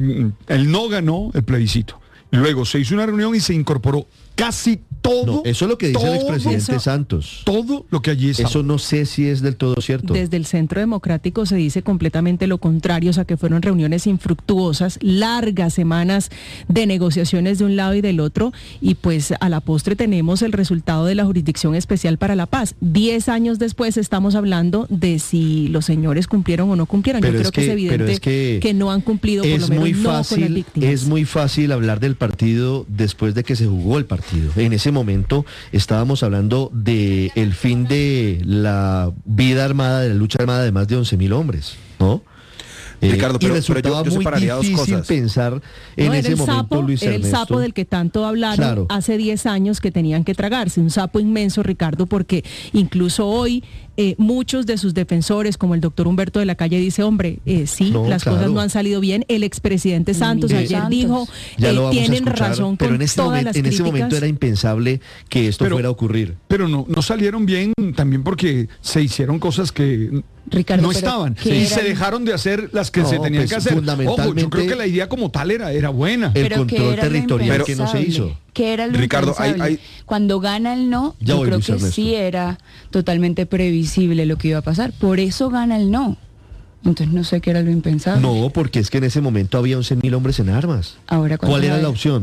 el no ganó el plebiscito. Luego se hizo una reunión y se incorporó casi todo. No, eso es lo que dice todo, el expresidente eso, Santos. Todo lo que allí está. Eso no sé si es del todo cierto. Desde el Centro Democrático se dice completamente lo contrario, o sea que fueron reuniones infructuosas, largas semanas de negociaciones de un lado y del otro, y pues a la postre tenemos el resultado de la Jurisdicción Especial para la Paz. Diez años después estamos hablando de si los señores cumplieron o no cumplieron. Pero Yo creo que, que es evidente es que, que no han cumplido, por lo menos muy no fácil, con las víctimas. Es muy fácil hablar del partido después de que se jugó el partido. En ese ese momento estábamos hablando de el fin de la vida armada, de la lucha armada de más de once mil hombres, ¿no? Eh, Ricardo, pero, y resultaba pero yo, yo muy difícil cosas. pensar en no, ese el momento, sapo, Luis era el Ernesto. sapo del que tanto hablaron Claro. hace diez años que tenían que tragarse, un sapo inmenso, Ricardo, porque incluso hoy eh, muchos de sus defensores, como el doctor Humberto de la Calle, dice, hombre, eh, sí, No, las claro. cosas no han salido bien. El expresidente Santos Mire, ayer Santos. dijo, Ya eh, lo vamos a tienen escuchar, razón pero con en ese todas momento, las en ese críticas. momento era impensable que esto Pero- fuera a ocurrir. Pero no, no salieron bien también porque se hicieron cosas que Ricardo, no pero estaban. ¿qué Y eran? se dejaron de hacer las que No, se tenían pues, que hacer. Ojo, yo fundamentalmente- creo que la idea como tal era, era buena. El Pero que control era lo territorial que no se impensable, hizo. que era lo Ricardo, hay- impensable. hay- Cuando gana el no, Ya yo voy, creo Luis que Ernesto. sí era totalmente previsible lo que iba a pasar. Por eso gana el no. Entonces no sé qué era lo impensable. No, porque es que en ese momento había once mil hombres en armas. Ahora, ¿Cuál ¿cuántos era hay? la opción?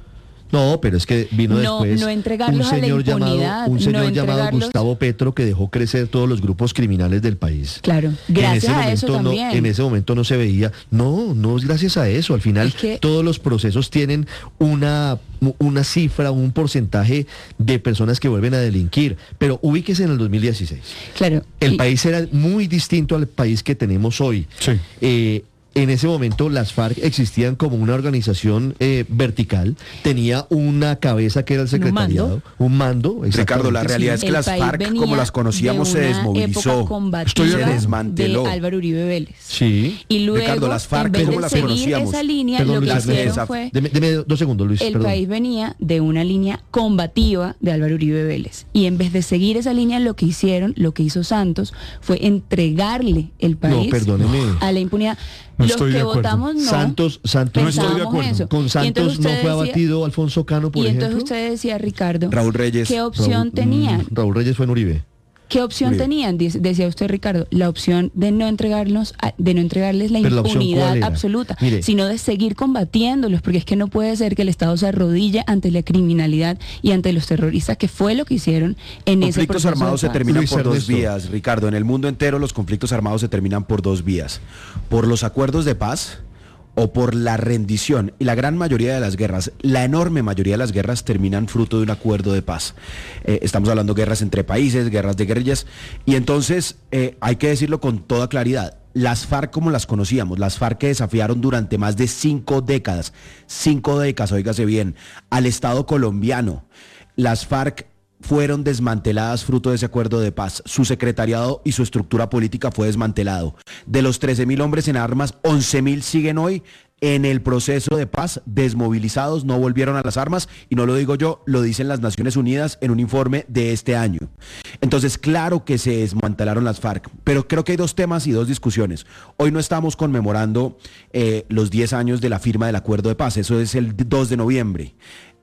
No, pero es que vino No, después no entregarlos un a la señor llamado, impunidad, un no señor llamado entregarlos- Gustavo Petro que dejó crecer todos los grupos criminales del país. Claro, gracias en ese a eso momento también. No, en ese momento no se veía. No, no es gracias a eso. Al final Es que- todos los procesos tienen una una cifra, un porcentaje de personas que vuelven a delinquir. Pero ubíquese en el dos mil dieciséis. Claro. El y- país era muy distinto al país que tenemos hoy. Sí. Eh, en ese momento las FARC existían como una organización eh, vertical, tenía una cabeza que era el secretariado, un mando. Ricardo, la exactamente. realidad es que el las país FARC, venía como las conocíamos, de se una desmovilizó. época combativa Se desmanteló. de Álvaro Uribe Vélez. Sí. Y luego, Ricardo, las FARC, en vez ¿cómo de las seguir conocíamos? esa línea, Perdón, lo que Luis las hicieron de- fue... Deme, deme dos segundos, Luis. El perdón. país venía de una línea combativa de Álvaro Uribe Vélez. Y en vez de seguir esa línea, lo que hicieron, lo que hizo Santos, fue entregarle el país perdóneme. a la impunidad. No Los estoy de que acuerdo. votamos no. Santos, Santos, No estoy de pensábamos acuerdo. eso. Con Y Santos entonces no usted fue decía- abatido Alfonso Cano, por Y ejemplo. entonces usted decía, Ricardo, Raúl Reyes. ¿qué opción Raúl- tenían? mm, Raúl Reyes fue en Uribe. ¿Qué opción Uribe. tenían? Dice- Decía usted, Ricardo, la opción de no entregarnos, a- de no entregarles la Pero la opción, ¿cuál impunidad era? absoluta, Mire. sino de seguir combatiéndolos, porque es que no puede ser que el Estado se arrodille ante la criminalidad y ante los terroristas, que fue lo que hicieron en ese Conflictos proceso armados de se paz. terminan Luis por dos Ernesto. vías, Ricardo. En el mundo entero los conflictos armados se terminan por dos vías. Por los acuerdos de paz o por la rendición. Y la gran mayoría de las guerras, la enorme mayoría de las guerras terminan fruto de un acuerdo de paz. Eh, estamos hablando de guerras entre países, guerras de guerrillas. Y entonces eh, hay que decirlo con toda claridad. Las FARC como las conocíamos, las FARC que desafiaron durante más de cinco décadas, cinco décadas, óigase bien, al Estado colombiano. Las FARC fueron desmanteladas fruto de ese acuerdo de paz. Su secretariado y su estructura política fue desmantelado. De los trece mil hombres en armas, once mil siguen hoy en el proceso de paz, desmovilizados, no volvieron a las armas, y no lo digo yo, lo dicen las Naciones Unidas en un informe de este año. Entonces, claro que se desmantelaron las FARC, pero creo que hay dos temas y dos discusiones. Hoy no estamos conmemorando eh, los diez años de la firma del acuerdo de paz, eso es el dos de noviembre.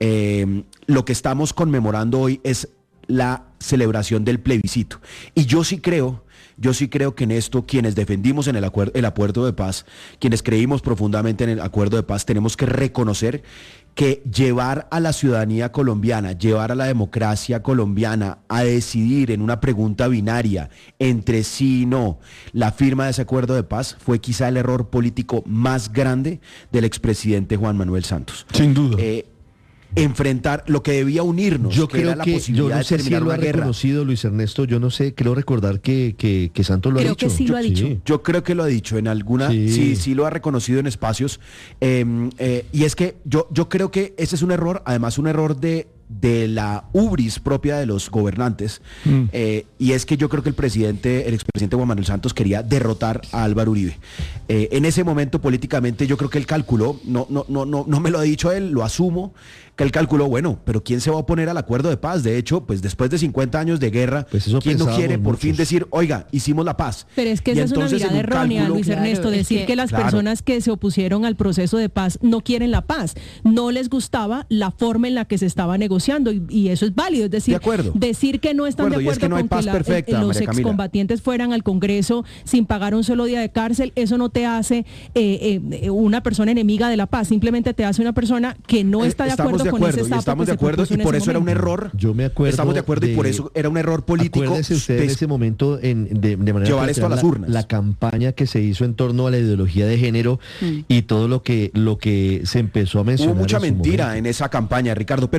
Eh, lo que estamos conmemorando hoy es la celebración del plebiscito. Y yo sí creo, yo sí creo que en esto, quienes defendimos en el acuerdo, el acuerdo de paz, quienes creímos profundamente en el acuerdo de paz, tenemos que reconocer que llevar a la ciudadanía colombiana, llevar a la democracia colombiana a decidir en una pregunta binaria entre sí y no la firma de ese acuerdo de paz fue quizá el error político más grande del expresidente Juan Manuel Santos. Sin duda. Eh, enfrentar lo que debía unirnos, Yo que creo era la que, yo posibilidad no de sé si terminar lo ha una guerra. reconocido Luis Ernesto, yo no sé, creo recordar que, que, que Santos lo Creo ha dicho. que sí lo ha dicho. Yo creo que lo ha dicho en alguna, sí, Sí. sí, lo ha reconocido en espacios. eh, eh, y es que yo, yo creo que ese es un error, además un error de, de la ubris propia de los gobernantes. Mm. eh, y es que yo creo que el presidente, el expresidente Juan Manuel Santos quería derrotar a Álvaro Uribe. Eh, en ese momento políticamente yo creo que él calculó, no, no, no, no, no me lo ha dicho él, lo asumo, que él calculó, bueno, pero ¿quién se va a oponer al acuerdo de paz? De hecho, pues después de cincuenta años de guerra, Pues eso ¿quién no pensábamos quiere por muchos. fin decir, oiga, hicimos la paz? Pero es que Y esa es una entonces, en mirada un errónea, cálculo- Luis Claro, Ernesto, es decir que, que- las claro. personas que se opusieron al proceso de paz no quieren la paz, no les gustaba la forma en la que se estaba negociando y, y eso es válido, es decir, De acuerdo. decir que no están De acuerdo, y de es acuerdo que no hay con paz que la- perfecta, eh, los María Camila. excombatientes fueran al Congreso sin pagar un solo día de cárcel, eso no te hace eh, eh, una persona enemiga de la paz, simplemente te hace una persona que no está de Estamos acuerdo, de con acuerdo, ese y sapo estamos que de se acuerdo, propuso y en por ese eso era un momento. error. Yo me acuerdo. Estamos de acuerdo y por eso era un error político. Acuérdese usted en de- ese momento en, de, de manera Llevar esto a las la, urnas. la campaña que se hizo en torno a la ideología de género y todo lo que lo que se empezó a mencionar. Hubo mucha en su mentira momento. en esa campaña, Ricardo, pero, pero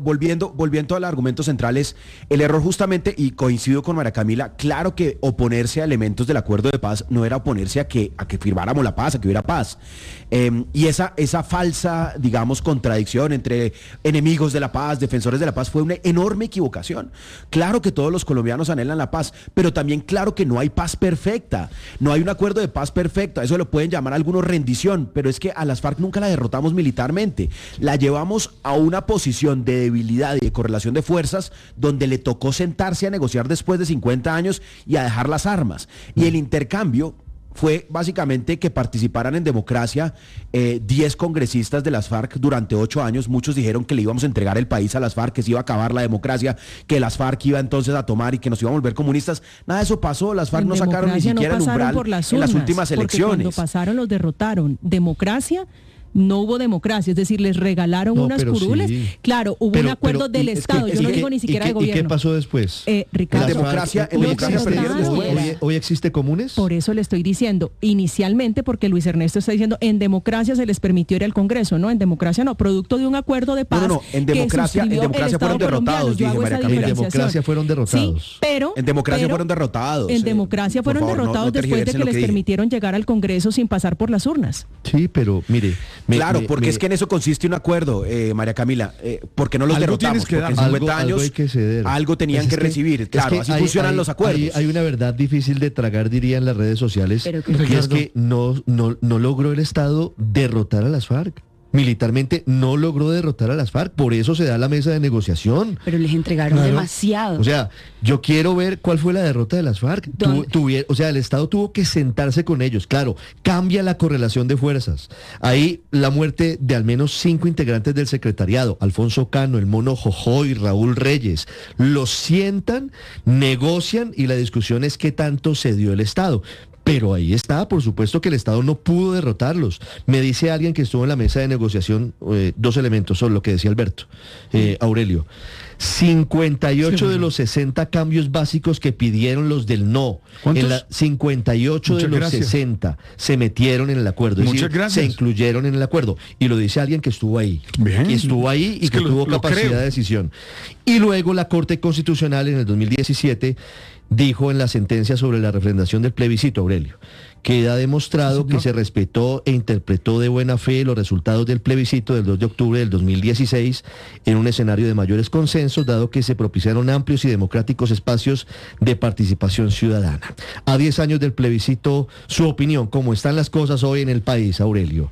volviendo, volviendo al argumento central es el error justamente, y coincido con María Camila, claro que oponerse a elementos del acuerdo de paz no era oponerse a que, a que firmáramos la paz, a que hubiera paz. Eh, y esa, esa falsa, digamos, contradicción entre enemigos de la paz, defensores de la paz, fue una enorme equivocación. Claro que todos los colombianos anhelan la paz, pero también claro que no hay paz perfecta, no hay un acuerdo de paz perfecto, eso lo pueden llamar algunos rendición, pero es que a las FARC nunca la derrotamos militarmente, la llevamos a una posición de debilidad y de correlación de fuerzas donde le tocó sentarse a negociar después de cincuenta años y a dejar las armas. Y el intercambio fue básicamente que participaran en democracia eh, diez congresistas de las FARC durante ocho años. Muchos dijeron que le íbamos a entregar el país a las FARC, que se iba a acabar la democracia, que las FARC iba entonces a tomar y que nos iban a volver comunistas. Nada de eso pasó, las FARC en no sacaron ni siquiera no el umbral por las urnas, en las urnas, últimas elecciones. Cuando pasaron los derrotaron. Democracia, no hubo democracia, es decir, les regalaron no, unas curules. Sí. Claro, hubo pero, un acuerdo pero, del Estado, que, yo no digo ni siquiera de gobierno. ¿Y qué pasó después? Eh, Ricardo, la democracia, hoy, democracia existe, hoy, hoy existe comunes. Por eso le estoy diciendo, inicialmente, porque Luis Ernesto está diciendo, en democracia se les permitió ir al Congreso, no, en democracia no, producto de un acuerdo de paz. No, no, no. En democracia, en democracia fueron derrotados, dije María Camila. En democracia fueron derrotados. Sí, pero en democracia pero, fueron derrotados. En democracia fueron favor, derrotados no, no después de que, que les dije. permitieron llegar al Congreso sin pasar por las urnas. Sí, pero mire, me, claro, me, porque me, es que en eso consiste un acuerdo, eh, María Camila, eh, porque no los derrotamos, que porque en cincuenta algo, años algo, que ceder. algo tenían es que, que recibir, claro, es que así hay, funcionan hay, los acuerdos. Hay, hay una verdad difícil de tragar, diría, en las redes sociales, pero que, y es que no, no, no logró el Estado derrotar a las FARC. Militarmente no logró derrotar a las FARC, por eso se da la mesa de negociación. Pero les entregaron claro. demasiado. O sea, yo quiero ver cuál fue la derrota de las FARC. Tu, tuvier, o sea, el Estado tuvo que sentarse con ellos. Claro, cambia la correlación de fuerzas. Ahí la muerte de al menos cinco integrantes del secretariado, Alfonso Cano, el Mono Jojoy, Raúl Reyes, los sientan, negocian y la discusión es qué tanto se dio el Estado. Pero ahí está, por supuesto que el Estado no pudo derrotarlos. Me dice alguien que estuvo en la mesa de negociación, eh, dos elementos son lo que decía Alberto, eh, Aurelio. cincuenta y ocho sí, de los sesenta cambios básicos que pidieron los del no. ¿Cuántos? En la cincuenta y ocho Muchas de los gracias. sesenta se metieron en el acuerdo. Es Muchas decir, gracias. se incluyeron en el acuerdo. Y lo dice alguien que estuvo ahí. Bien. Que estuvo ahí y es que, que lo, tuvo lo capacidad creo. de decisión. Y luego la Corte Constitucional en el dos mil diecisiete dijo en la sentencia sobre la refrendación del plebiscito, Aurelio, queda demostrado que se respetó e interpretó de buena fe los resultados del plebiscito del dos de octubre del dos mil dieciséis en un escenario de mayores consensos, dado que se propiciaron amplios y democráticos espacios de participación ciudadana. A diez años del plebiscito, su opinión, ¿cómo están las cosas hoy en el país, Aurelio?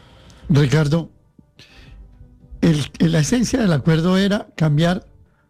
Ricardo, el, la esencia del acuerdo era cambiar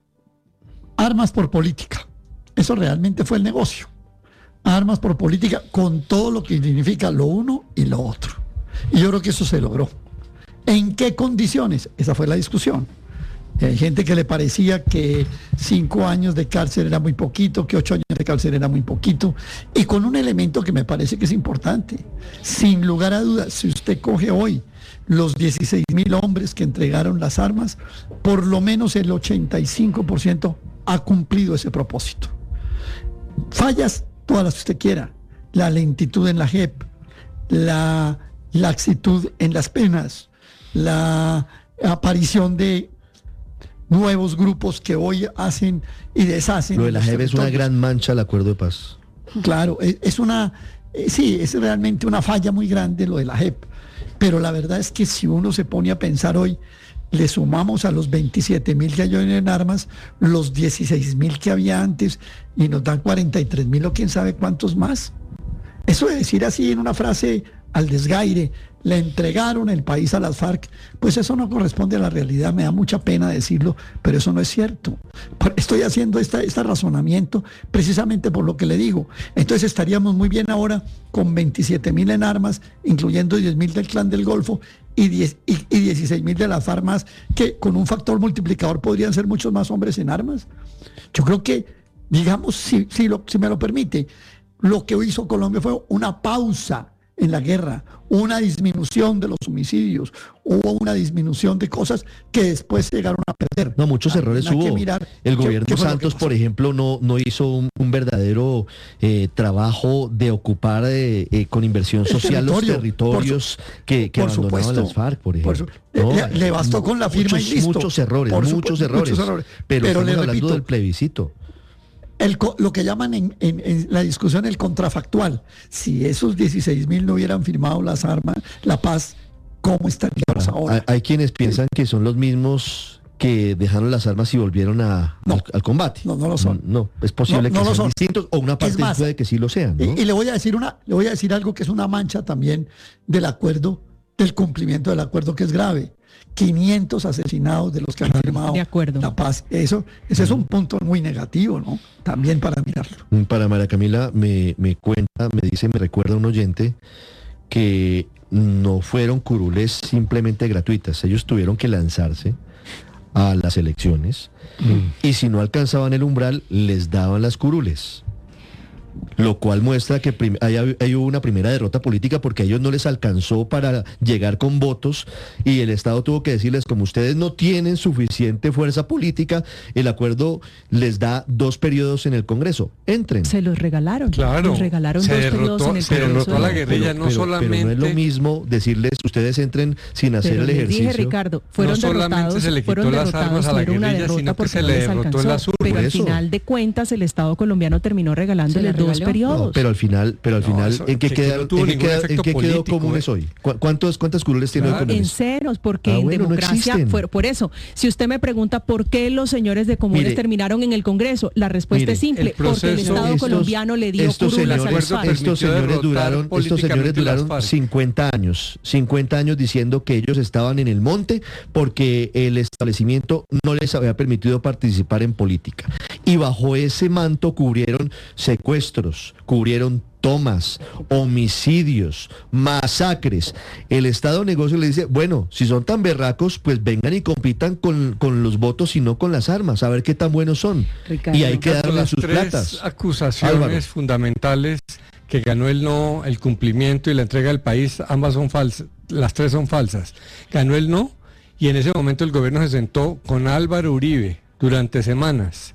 armas por política. Eso realmente fue el negocio. Armas por política con todo lo que significa lo uno y lo otro. Y yo creo que eso se logró. ¿En qué condiciones? Esa fue la discusión. Hay gente que le parecía que cinco años de cárcel era muy poquito, que ocho años de cárcel era muy poquito. Y con un elemento que me parece que es importante. Sin lugar a dudas, si usted coge hoy los dieciséis mil hombres que entregaron las armas, por lo menos el ochenta y cinco por ciento ha cumplido ese propósito. Fallas, todas las que usted quiera. La lentitud en la J E P, la laxitud en las penas, la aparición de nuevos grupos que hoy hacen y deshacen. Lo de la J E P es una gran mancha al acuerdo de paz. Claro, es, es una, eh, sí, es realmente una falla muy grande lo de la J E P. Pero la verdad es que si uno se pone a pensar hoy, le sumamos a los veintisiete mil que hay hoy en armas, los dieciséis mil que había antes, y nos dan cuarenta y tres mil o quién sabe cuántos más. Eso de decir así en una frase al desgaire, le entregaron el país a las FARC, pues eso no corresponde a la realidad, me da mucha pena decirlo, pero eso no es cierto. Estoy haciendo esta, este razonamiento precisamente por lo que le digo. Entonces estaríamos muy bien ahora con veintisiete mil en armas, incluyendo diez mil del Clan del Golfo y, diez, y, y dieciséis mil de las FARC más, que con un factor multiplicador podrían ser muchos más hombres en armas. Yo creo que, digamos, si, si, lo, si me lo permite, lo que hizo Colombia fue una pausa en la guerra, una disminución de los homicidios, hubo una disminución de cosas que después llegaron a perder. No, muchos Ah, errores hay que hubo. mirar El qué- gobierno qué fue lo que Santos, pasó. por ejemplo, no, no hizo un, un verdadero eh, trabajo de ocupar eh, eh, con inversión El social los territorio, territorios que, que por abandonaban supuesto, las FARC, por por ejemplo. su- No, le- le bastó con la firma y muchos, listo. Muchos errores, Por muchos supuesto, errores. muchos errores. Pero, Pero estamos le hablando repito, del plebiscito. El, co- lo que llaman en, en- en la discusión el contrafactual. Si esos dieciséis mil no hubieran firmado las armas, la paz, ¿cómo estaríamos ahora? Hay, hay quienes piensan que son los mismos que dejaron las armas y volvieron a, al, al combate. No, no lo son. No, es posible No, no que lo sean son. distintos o una Es parte más, puede que sí lo sean, ¿no? Y, y le voy a decir una, le voy a decir algo que es una mancha también del acuerdo, del cumplimiento del acuerdo, que es grave. quinientos asesinados de los que han firmado la paz. Eso, ese es un punto muy negativo, ¿no? También para mirarlo. Para María Camila me, me cuenta, me dice, me recuerda un oyente que no fueron curules simplemente gratuitas. Ellos tuvieron que lanzarse a las elecciones y si no alcanzaban el umbral, les daban las curules. Lo cual muestra que prim- hay, hay hubo una primera derrota política porque a ellos no les alcanzó para llegar con votos y el Estado tuvo que decirles, como ustedes no tienen suficiente fuerza política, el acuerdo les da dos periodos en el Congreso. Entren. Se los regalaron. Claro, Los regalaron se dos derrotó- periodos en el se Congreso. derrotó a la guerrilla, no pero, solamente- pero no es lo mismo decirles, ustedes entren sin hacer Pero el les ejercicio. dije, Ricardo, fueron No solamente derrotados, se le quitó fueron las derrotados, armas a la no era una guerrilla, derrota sino que porque se no le les derrotó alcanzó, en las urnas. pero Por al eso. final de cuentas el Estado colombiano terminó regalándole dos regaló. periodos. No, pero al final, pero al No, final, eso- ¿en qué, que- que queda, no tuvo en qué ningún queda- efecto en qué quedó político, comunes eh. hoy? ¿Cu- ¿Cuántos, ¿Cuántas curules tiene hoy Claro. En comunes? ceros, porque Ah, en bueno, no democracia, existen. fue- por eso, si usted me pregunta por qué los señores de comunes Mire, terminaron en el Congreso, la respuesta mire, es simple, el porque el proceso- Estado Estos- colombiano le dio estos curules a las señores, FARC. estos Permitió señores derrotar duraron, estos señores políticamente las duraron FARC. cincuenta años, cincuenta años diciendo que ellos estaban en el monte porque el establecimiento no les había permitido participar en política. Y bajo ese manto cubrieron secuestros, cubrieron tomas, homicidios, masacres. El Estado de Negocio le dice, bueno, si son tan berracos, pues vengan y compitan con, con los votos y no con las armas, a ver qué tan buenos son. Ricardo, y hay que darle las sus tres platas. acusaciones Álvaro. fundamentales que ganó el no, el cumplimiento y la entrega del país, ambas son falsas, las tres son falsas. Ganó el no y en ese momento el gobierno se sentó con Álvaro Uribe durante semanas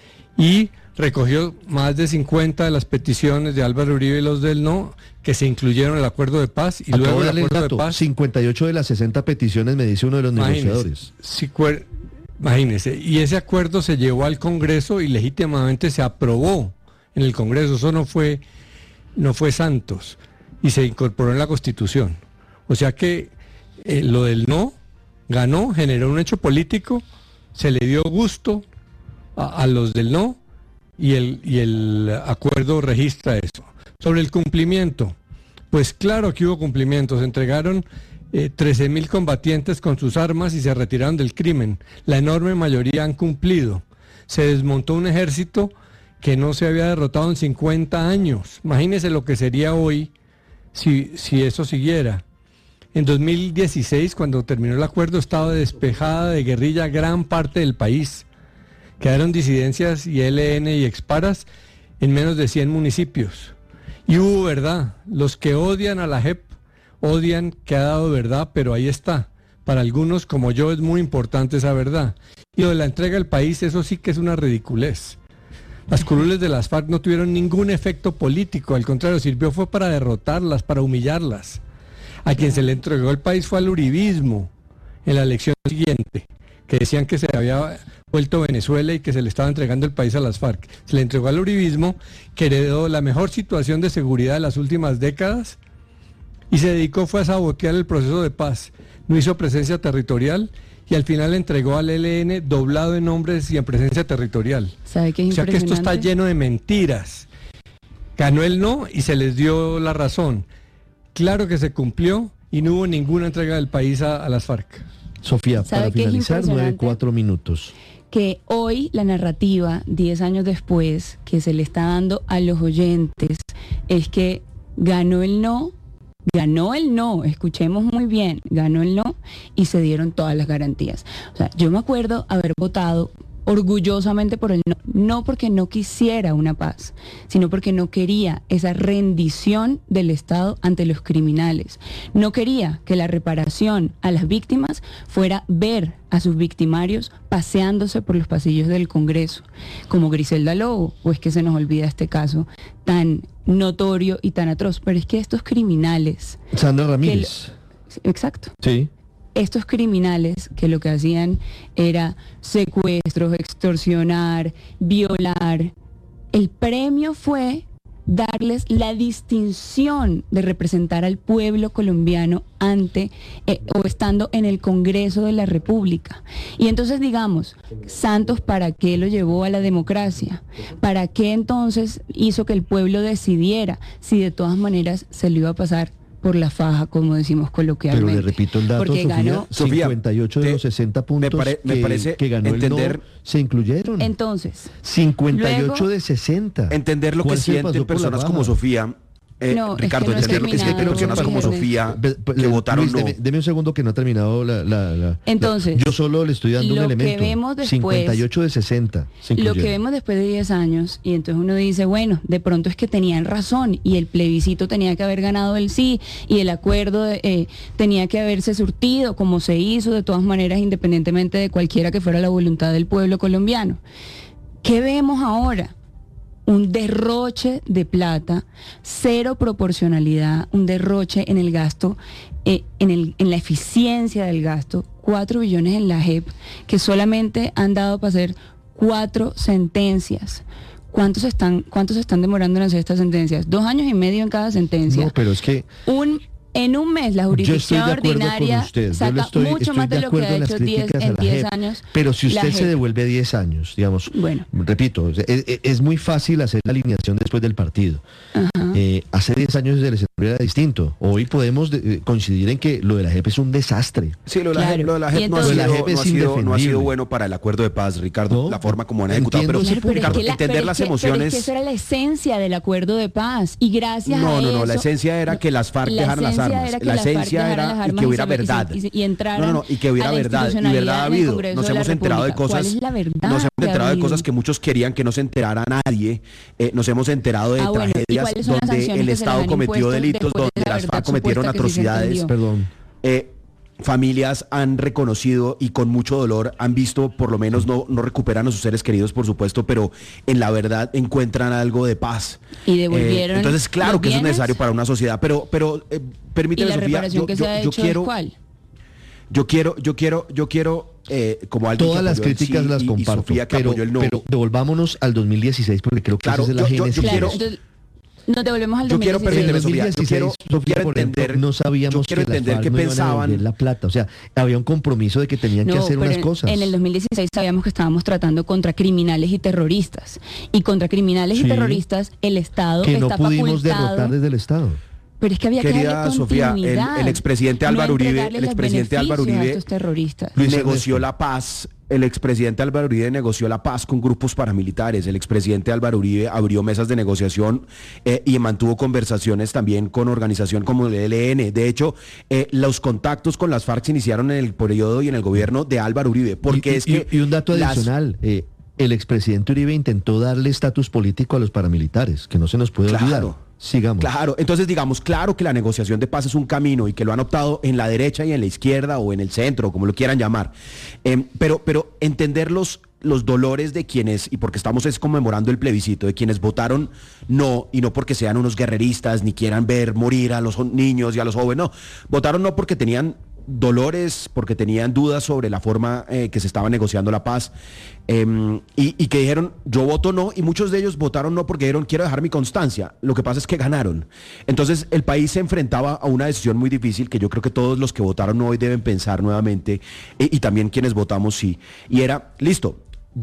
y recogió más de cincuenta de las peticiones de Álvaro Uribe y los del no, que se incluyeron en el acuerdo de paz y Acabo luego de el darle el acuerdo de dato, paz. cincuenta y ocho de las sesenta peticiones, me dice uno de los Imagínese, negociadores. si cuer- imagínese, y ese acuerdo se llevó al Congreso y legítimamente se aprobó en el Congreso, eso no fue, no fue Santos, y se incorporó en la Constitución. O sea que eh, lo del no ganó, generó un hecho político, se le dio gusto a, a los del no, y el, y el acuerdo registra eso. Sobre el cumplimiento, pues claro que hubo cumplimientos, se entregaron eh, trece mil combatientes con sus armas y se retiraron del crimen. La enorme mayoría han cumplido. Se desmontó un ejército que no se había derrotado en cincuenta años. Imagínense lo que sería hoy si, si eso siguiera. En dos mil dieciséis, cuando terminó el acuerdo, estaba despejada de guerrilla gran parte del país. Quedaron disidencias y L N y exparas en menos de cien municipios. Y hubo verdad. Los que odian a la J E P odian que ha dado verdad, pero ahí está. Para algunos como yo es muy importante esa verdad. Y lo de la entrega del país, eso sí que es una ridiculez. Las curules de las FARC no tuvieron ningún efecto político, al contrario, sirvió fue para derrotarlas, para humillarlas. A quien se le entregó el país fue al uribismo en la elección siguiente, que decían que se había vuelto Venezuela y que se le estaba entregando el país a las FARC. Se le entregó al uribismo, que heredó la mejor situación de seguridad de las últimas décadas y se dedicó fue a sabotear el proceso de paz. No hizo presencia territorial y al final entregó al L N doblado en hombres y en presencia territorial. ¿Sabe qué es O sea que esto está impresionante? lleno de mentiras. Ganó el no y se les dio la razón. Claro que se cumplió y no hubo ninguna entrega del país a, a las FARC. Sofía, ¿Sabe para qué es finalizar, nueve, impresionante? cuatro minutos. Que hoy la narrativa, diez años después, que se le está dando a los oyentes, es que ganó el no, ganó el no, escuchemos muy bien, ganó el no y se dieron todas las garantías. O sea, yo me acuerdo haber votado orgullosamente por el no, no porque no quisiera una paz, sino porque no quería esa rendición del Estado ante los criminales. No quería que la reparación a las víctimas fuera ver a sus victimarios paseándose por los pasillos del Congreso, como Griselda Lobo, o es que se nos olvida este caso tan notorio y tan atroz. Pero es que estos criminales... Sandra Ramírez. Lo, exacto. Sí. Estos criminales que lo que hacían era secuestros, extorsionar, violar. El premio fue darles la distinción de representar al pueblo colombiano ante eh, o estando en el Congreso de la República. Y entonces digamos, Santos, ¿para qué lo llevó a la democracia? ¿Para qué entonces hizo que el pueblo decidiera si de todas maneras se lo iba a pasar por la faja, como decimos coloquialmente? Pero le repito el dato, Porque Sofía, ganó, cincuenta y ocho de los sesenta puntos me pare, me que, parece que ganó entender, el no se incluyeron. Entonces, cincuenta y ocho luego, de sesenta. Entender lo que sienten personas como Sofía. Eh, no, Ricardo, es que no entender lo que sienten personas como Sofía que votaron Luis, no. Deme, deme un segundo que no ha terminado la... la, la Entonces, la, yo solo le estoy dando un elemento. Que vemos después, cincuenta y ocho de sesenta. Lo que vemos después de diez años, y entonces uno dice, bueno, de pronto es que tenían razón, y el plebiscito tenía que haber ganado el sí, y el acuerdo eh, tenía que haberse surtido, como se hizo, de todas maneras, independientemente de cualquiera que fuera la voluntad del pueblo colombiano. ¿Qué vemos ahora? Un derroche de plata, cero proporcionalidad, un derroche en el gasto, eh, en, el, en la eficiencia del gasto, cuatro billones en la J E P, que solamente han dado para hacer cuatro sentencias. ¿Cuántos están, cuántos están demorando en hacer estas sentencias? Dos años y medio en cada sentencia. No, pero es que... Un... En un mes la jurisdicción ordinaria saca estoy, mucho estoy más de, de lo que ha hecho diez, en diez años. Pero si usted se devuelve diez años, digamos, bueno. repito, es, es muy fácil hacer la alineación después del partido. Eh, hace diez años el escenario era distinto. Hoy podemos de, coincidir en que lo de la J E P es un desastre. Sí, lo de la, claro. lo de la J E P, no, entonces, ha sido, no, ha sido, no ha sido bueno para el acuerdo de paz, Ricardo, no, la forma como han ejecutado. Pero, claro, pero Ricardo, es la, entender pero las es que, emociones... Pero es que eso era la esencia del acuerdo de paz. Y gracias no, a no, eso... No, no, la esencia era que las FARC dejaran las armas. La esencia era y que hubiera verdad. Y, y, y no, no, no, y que hubiera verdad. Y verdad ha habido. Nos hemos enterado de cosas. ¿Cuál es la verdad? Nos hemos enterado de cosas que muchos querían que no se enterara nadie. Eh, nos hemos enterado de ah, bueno, tragedias donde el Estado cometió delitos, donde las FARC cometieron atrocidades. Perdón. Eh, familias han reconocido y con mucho dolor han visto, por lo menos no, no recuperan a sus seres queridos, por supuesto, pero en la verdad encuentran algo de paz. Y devolvieron. Eh, entonces, claro que eso es necesario para una sociedad, pero, pero eh, permíteme, ¿Y la Sofía, reparación yo, que yo, se ha yo hecho quiero, es cuál? Yo quiero, yo quiero, yo quiero, eh, como alguien todas que las críticas sí las y, comparto, y Sofía que pero, el no. pero devolvámonos al dos mil dieciséis porque creo que claro, esa es la yo, génesis. Yo, yo quiero, Entonces, nos devolvemos al yo dos mil dieciséis. Quiero, permíteme, Sofía, yo quiero, Sofía, quiero por entender, ejemplo, no sabíamos yo quiero que entender las FARC qué no pensaban. iban a la plata, o sea, había un compromiso de que tenían no, que hacer pero unas cosas. En el dos mil dieciséis sabíamos que estábamos tratando contra criminales y terroristas, y contra criminales sí, y terroristas el Estado que está no pudimos facultado, derrotar desde el Estado. Pero es que había Querida que darle Sofía, el, el expresidente Álvaro no Uribe, el expresidente Álvaro Uribe negoció la paz. El expresidente Álvaro Uribe negoció la paz con grupos paramilitares. El expresidente Álvaro Uribe abrió mesas de negociación eh, y mantuvo conversaciones también con organización como el E L N. De hecho, eh, los contactos con las FARC se iniciaron en el periodo y en el gobierno de Álvaro Uribe. Porque y, es que y, y un dato las... adicional. Eh, el expresidente Uribe intentó darle estatus político a los paramilitares, que no se nos puede claro. olvidar. Sigamos. Claro, entonces digamos, claro que la negociación de paz es un camino y que lo han optado en la derecha y en la izquierda o en el centro, como lo quieran llamar. Eh, pero, pero entender los, los dolores de quienes, y porque estamos es conmemorando el plebiscito, de quienes votaron no, y no porque sean unos guerreristas ni quieran ver morir a los niños y a los jóvenes, no, votaron no porque tenían dolores, porque tenían dudas sobre la forma eh, que se estaba negociando la paz, eh, y, y que dijeron, yo voto no, y muchos de ellos votaron no porque dijeron, quiero dejar mi constancia. Lo que pasa es que ganaron. Entonces el país se enfrentaba a una decisión muy difícil que yo creo que todos los que votaron no hoy deben pensar nuevamente, y, y también quienes votamos sí, y era, listo, ya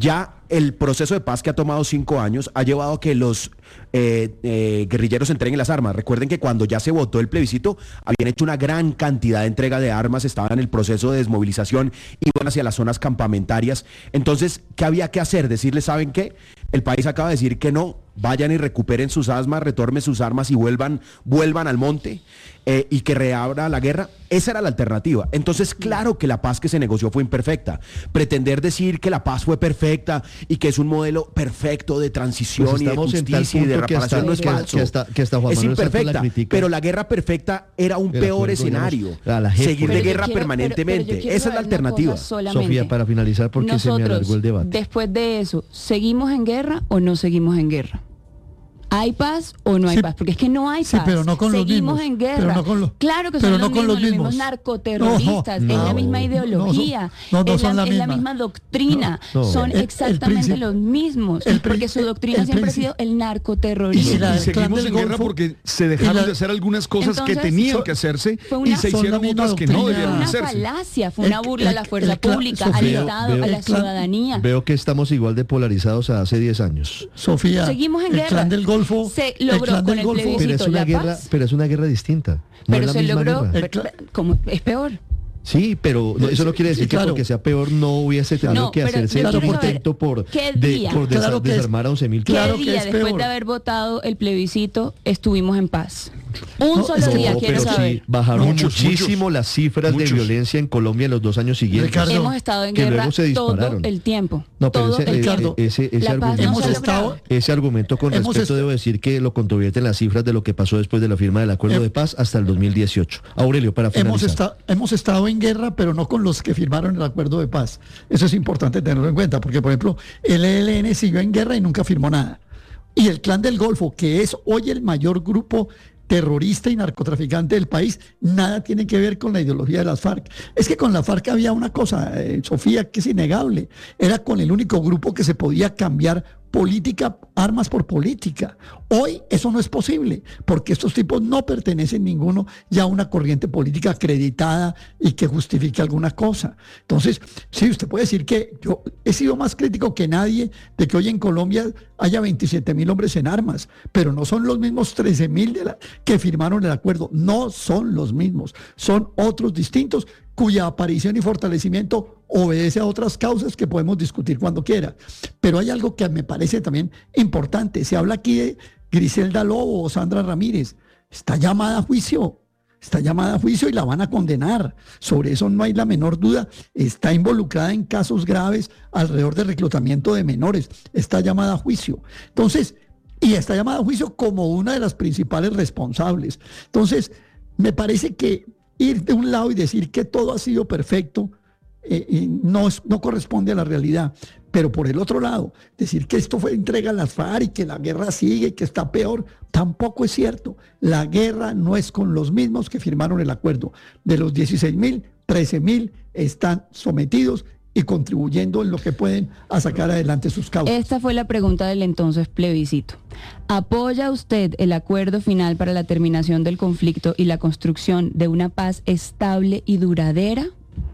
el proceso de paz que ha tomado cinco años ha llevado a que los eh, eh, guerrilleros entreguen las armas. Recuerden que cuando ya se votó el plebiscito, habían hecho una gran cantidad de entrega de armas, estaban en el proceso de desmovilización, iban hacia las zonas campamentarias. Entonces, ¿qué había que hacer? Decirles, ¿saben qué? El país acaba de decir que no, vayan y recuperen sus armas, retornen sus armas y vuelvan, vuelvan al monte eh, y que reabra la guerra. Esa era la alternativa. Entonces, claro que la paz que se negoció fue imperfecta. Pretender decir que la paz fue perfecta y que es un modelo perfecto de transición pues y de justicia y de reparación no es falso. Que hasta, que hasta Juan es Manuel imperfecta, la pero la guerra perfecta era un peor escenario. Digamos, seguir de guerra quiero, permanentemente. Pero, pero Esa es la alternativa. Sofía, para finalizar, porque Nosotros, se me alargó el debate. Después de eso, ¿seguimos en guerra o no seguimos en guerra? ¿Hay paz o no hay sí, paz? Porque es que no hay sí, paz. pero no con Seguimos los mismos, en guerra. Pero no con los, claro que pero son no los, con mismos, los, mismos. los mismos narcoterroristas. No, no, es la misma ideología. No, no, no es, la, son la es misma. la misma doctrina. No, no. Son El, exactamente el los mismos. el, porque su doctrina el, siempre el, ha sido el narcoterrorismo. Y, si la, y seguimos en guerra porque se dejaron la, de hacer algunas cosas entonces, que tenían so, que hacerse una, y se hicieron otras que no debieron hacerse. Fue una falacia, fue una burla a la fuerza pública, al Estado, a la ciudadanía. Veo que estamos igual de polarizados a hace diez años. Sofía, seguimos en el guerra. Clan del Golfo se logró con el plebiscito. Pero es una guerra, pero es una guerra distinta. No pero es la se misma logró, guerra. pero, como es peor. Sí, pero no, eso no quiere decir sí, claro. que porque sea peor no hubiese tenido no, que hacerse el intento por, de, por desa claro desarmar a once mil. ¿Qué Claro día que después peor. de haber votado el plebiscito estuvimos en paz? Un no, solo no, día, quiero pero saber. Sí, bajaron muchos, muchísimo muchos, las cifras muchos. de violencia en Colombia en los dos años siguientes. Ricardo, hemos estado en que guerra luego se dispararon. todo el tiempo. No, pero todo ese, el Ricardo, ese, ese, argumento, no hemos estado, ese argumento con respecto est- debo decir que lo controvierten las cifras de lo que pasó después de la firma del acuerdo eh, de paz hasta el dos mil dieciocho. Aurelio, para finalizar. Hemos, esta, hemos estado en guerra, pero no con los que firmaron el acuerdo de paz. Eso es importante tenerlo en cuenta, porque por ejemplo, el E L N siguió en guerra y nunca firmó nada. Y el Clan del Golfo, que es hoy el mayor grupo terrorista y narcotraficante del país, nada tiene que ver con la ideología de las FARC. Es que con la FARC había una cosa, eh, Sofía, que es innegable. Era con el único grupo que se podía cambiar política, armas por política. Hoy eso no es posible, porque estos tipos no pertenecen ninguno ya a una corriente política acreditada y que justifique alguna cosa. Entonces, sí, usted puede decir que yo he sido más crítico que nadie de que hoy en Colombia haya veintisiete mil hombres en armas, pero no son los mismos trece mil de la, que firmaron el acuerdo. No son los mismos, son otros distintos, cuya aparición y fortalecimiento obedece a otras causas que podemos discutir cuando quiera. Pero hay algo que me parece también importante. Se habla aquí de Griselda Lobo o Sandra Ramírez. Está llamada a juicio. Está llamada a juicio y la van a condenar. Sobre eso no hay la menor duda. Está involucrada en casos graves alrededor de reclutamiento de menores. Está llamada a juicio. Entonces, y está llamada a juicio como una de las principales responsables. Entonces, me parece que ir de un lado y decir que todo ha sido perfecto eh, y no, es, no corresponde a la realidad. Pero por el otro lado, decir que esto fue entrega a las FARC y que la guerra sigue y que está peor, tampoco es cierto. La guerra no es con los mismos que firmaron el acuerdo. De los dieciséis mil, trece mil están sometidos y contribuyendo en lo que pueden a sacar adelante sus causas. Esta fue la pregunta del entonces plebiscito. ¿Apoya usted el acuerdo final para la terminación del conflicto y la construcción de una paz estable y duradera?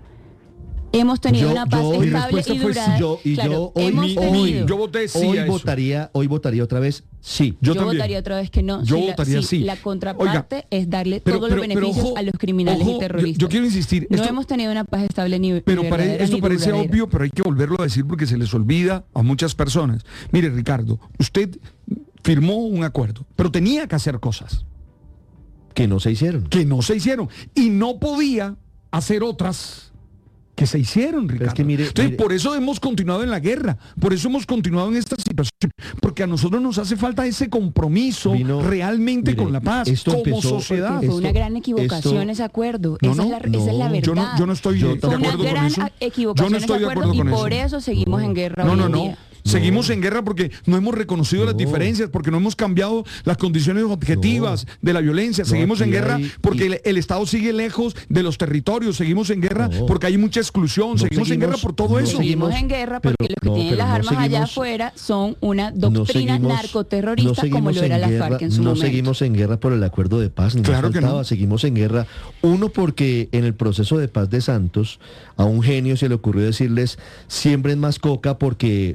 Hemos tenido yo, una paz yo, estable y duradera. Yo, y claro, yo hoy, hemos hoy, tenido. yo voté sí hoy a eso. votaría, hoy votaría otra vez sí. Yo, Yo, yo votaría otra vez que no. Yo si votaría la, si sí. La contraparte Oiga, es darle pero, todos pero, los beneficios ojo, a los criminales ojo, y terroristas. Yo, yo quiero insistir. No esto, hemos tenido una paz estable ni Pero ni pare, esto ni parece duradera. obvio, pero hay que volverlo a decir porque se les olvida a muchas personas. Mire, Ricardo, usted firmó un acuerdo, pero tenía que hacer cosas. Que no se hicieron. Que no se hicieron. Y no podía hacer otras que se hicieron, Ricardo. Es que mire, Entonces, mire. por eso hemos continuado en la guerra, por eso hemos continuado en esta situación, porque a nosotros nos hace falta ese compromiso Vino, realmente mire, con la paz, esto como empezó, sociedad. Fue Esto- una gran equivocación esto- ese acuerdo. No, esa, no, es la, no, esa es la verdad. Yo no, yo no estoy Yo de Fue una acuerdo con gran eso. equivocación Yo no ese estoy de acuerdo acuerdo y con por eso. eso seguimos en guerra No, hoy no, en no. día. Seguimos en guerra porque no hemos reconocido No. las diferencias, porque no hemos cambiado las condiciones objetivas No. de la violencia. No, Seguimos en aquí guerra hay- porque y- el, el Estado sigue lejos de los territorios. Seguimos en guerra No. porque hay mucha exclusión. No seguimos, en seguimos- guerra por todo no eso. Seguimos seguimos- en guerra pero- porque los que no, tienen pero las no armas allá seguimos- afuera son una No doctrina seguimos- narcoterrorista no como seguimos lo era en la guerra, FARC en su no momento. seguimos en guerra por el acuerdo de paz, ni Claro más que faltaba, no. seguimos en guerra. Uno, porque en el proceso de paz de Santos, a un genio se le ocurrió decirles, siembren más coca porque les van a pagar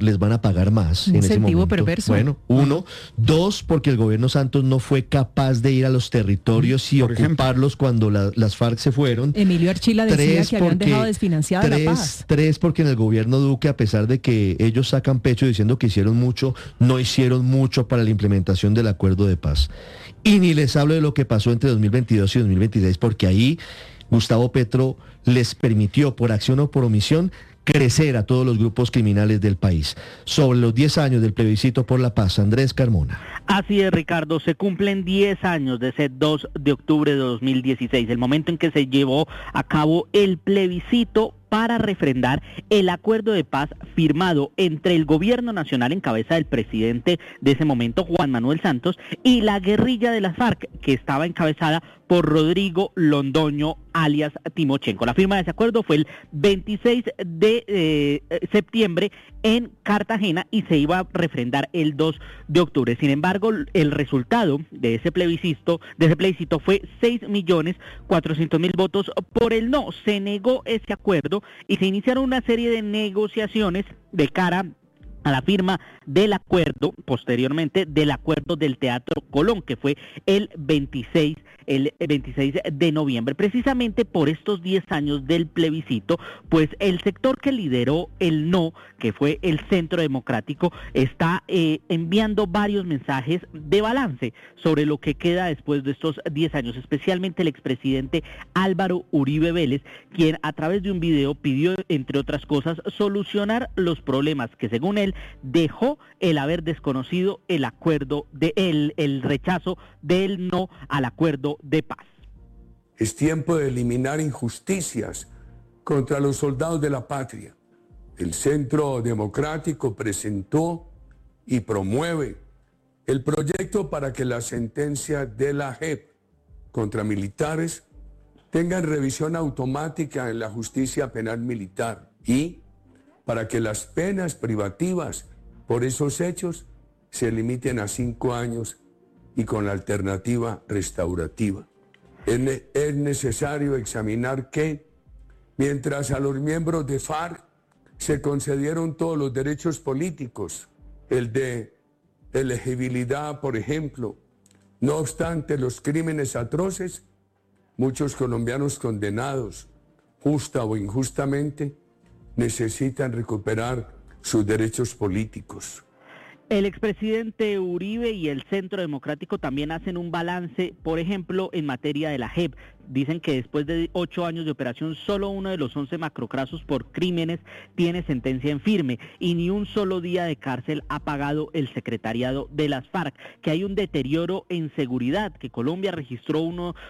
pagar más Un en ese incentivo momento. perverso. Bueno, uno. Dos, porque el gobierno Santos no fue capaz de ir a los territorios y Por ejemplo. ocuparlos cuando la- las FARC se fueron. Emilio Archila decía Tres, que habían porque- dejado desfinanciada la Tres, paz. tres, porque en el gobierno Duque, a pesar de que ellos sacan pecho diciendo que hicieron mucho, no hicieron mucho para la implementación del acuerdo de paz. Y ni les hablo de lo que pasó entre dos mil veintidós y dos mil veintiséis, porque ahí Gustavo Petro les permitió, por acción o por omisión, crecer a todos los grupos criminales del país. Sobre los diez años del plebiscito por la paz, Andrés Carmona. Así es, Ricardo, se cumplen diez años de ese dos de octubre de dos mil dieciséis, el momento en que se llevó a cabo el plebiscito para refrendar el acuerdo de paz firmado entre el gobierno nacional en cabeza del presidente de ese momento, Juan Manuel Santos, y la guerrilla de las FARC, que estaba encabezada por Rodrigo Londoño, alias Timochenko. La firma de ese acuerdo fue el veintiséis de eh, septiembre en Cartagena y se iba a refrendar el dos de octubre. Sin embargo, el resultado de ese plebiscito, de ese plebiscito fue seis millones cuatrocientos mil votos por el no. Se negó ese acuerdo y se iniciaron una serie de negociaciones de cara a la firma del acuerdo, posteriormente del acuerdo del Teatro Colón, que fue el veintiséis, el veintiséis de noviembre. Precisamente por estos diez años del plebiscito, pues el sector que lideró el no, que fue el Centro Democrático, está eh, enviando varios mensajes de balance sobre lo que queda después de estos diez años, especialmente el expresidente Álvaro Uribe Vélez, quien a través de un video pidió, entre otras cosas, solucionar los problemas que según él dejó el haber desconocido el acuerdo de el, el rechazo del no al acuerdo de paz. Es tiempo de eliminar injusticias contra los soldados de la patria. El Centro Democrático presentó y promueve el proyecto para que la sentencia de la J E P contra militares tengan revisión automática en la justicia penal militar y para que las penas privativas por esos hechos se limiten a cinco años y con la alternativa restaurativa. Es, ne- es necesario examinar que, mientras a los miembros de FARC se concedieron todos los derechos políticos, el de elegibilidad, por ejemplo, no obstante los crímenes atroces, muchos colombianos condenados, justa o injustamente, necesitan recuperar sus derechos políticos. El expresidente Uribe y el Centro Democrático también hacen un balance, por ejemplo, en materia de la J E P. Dicen que después de ocho años de operación, solo uno de los once macrocasos por crímenes tiene sentencia en firme y ni un solo día de cárcel ha pagado el secretariado de las FARC, que hay un deterioro en seguridad, que Colombia registró uno,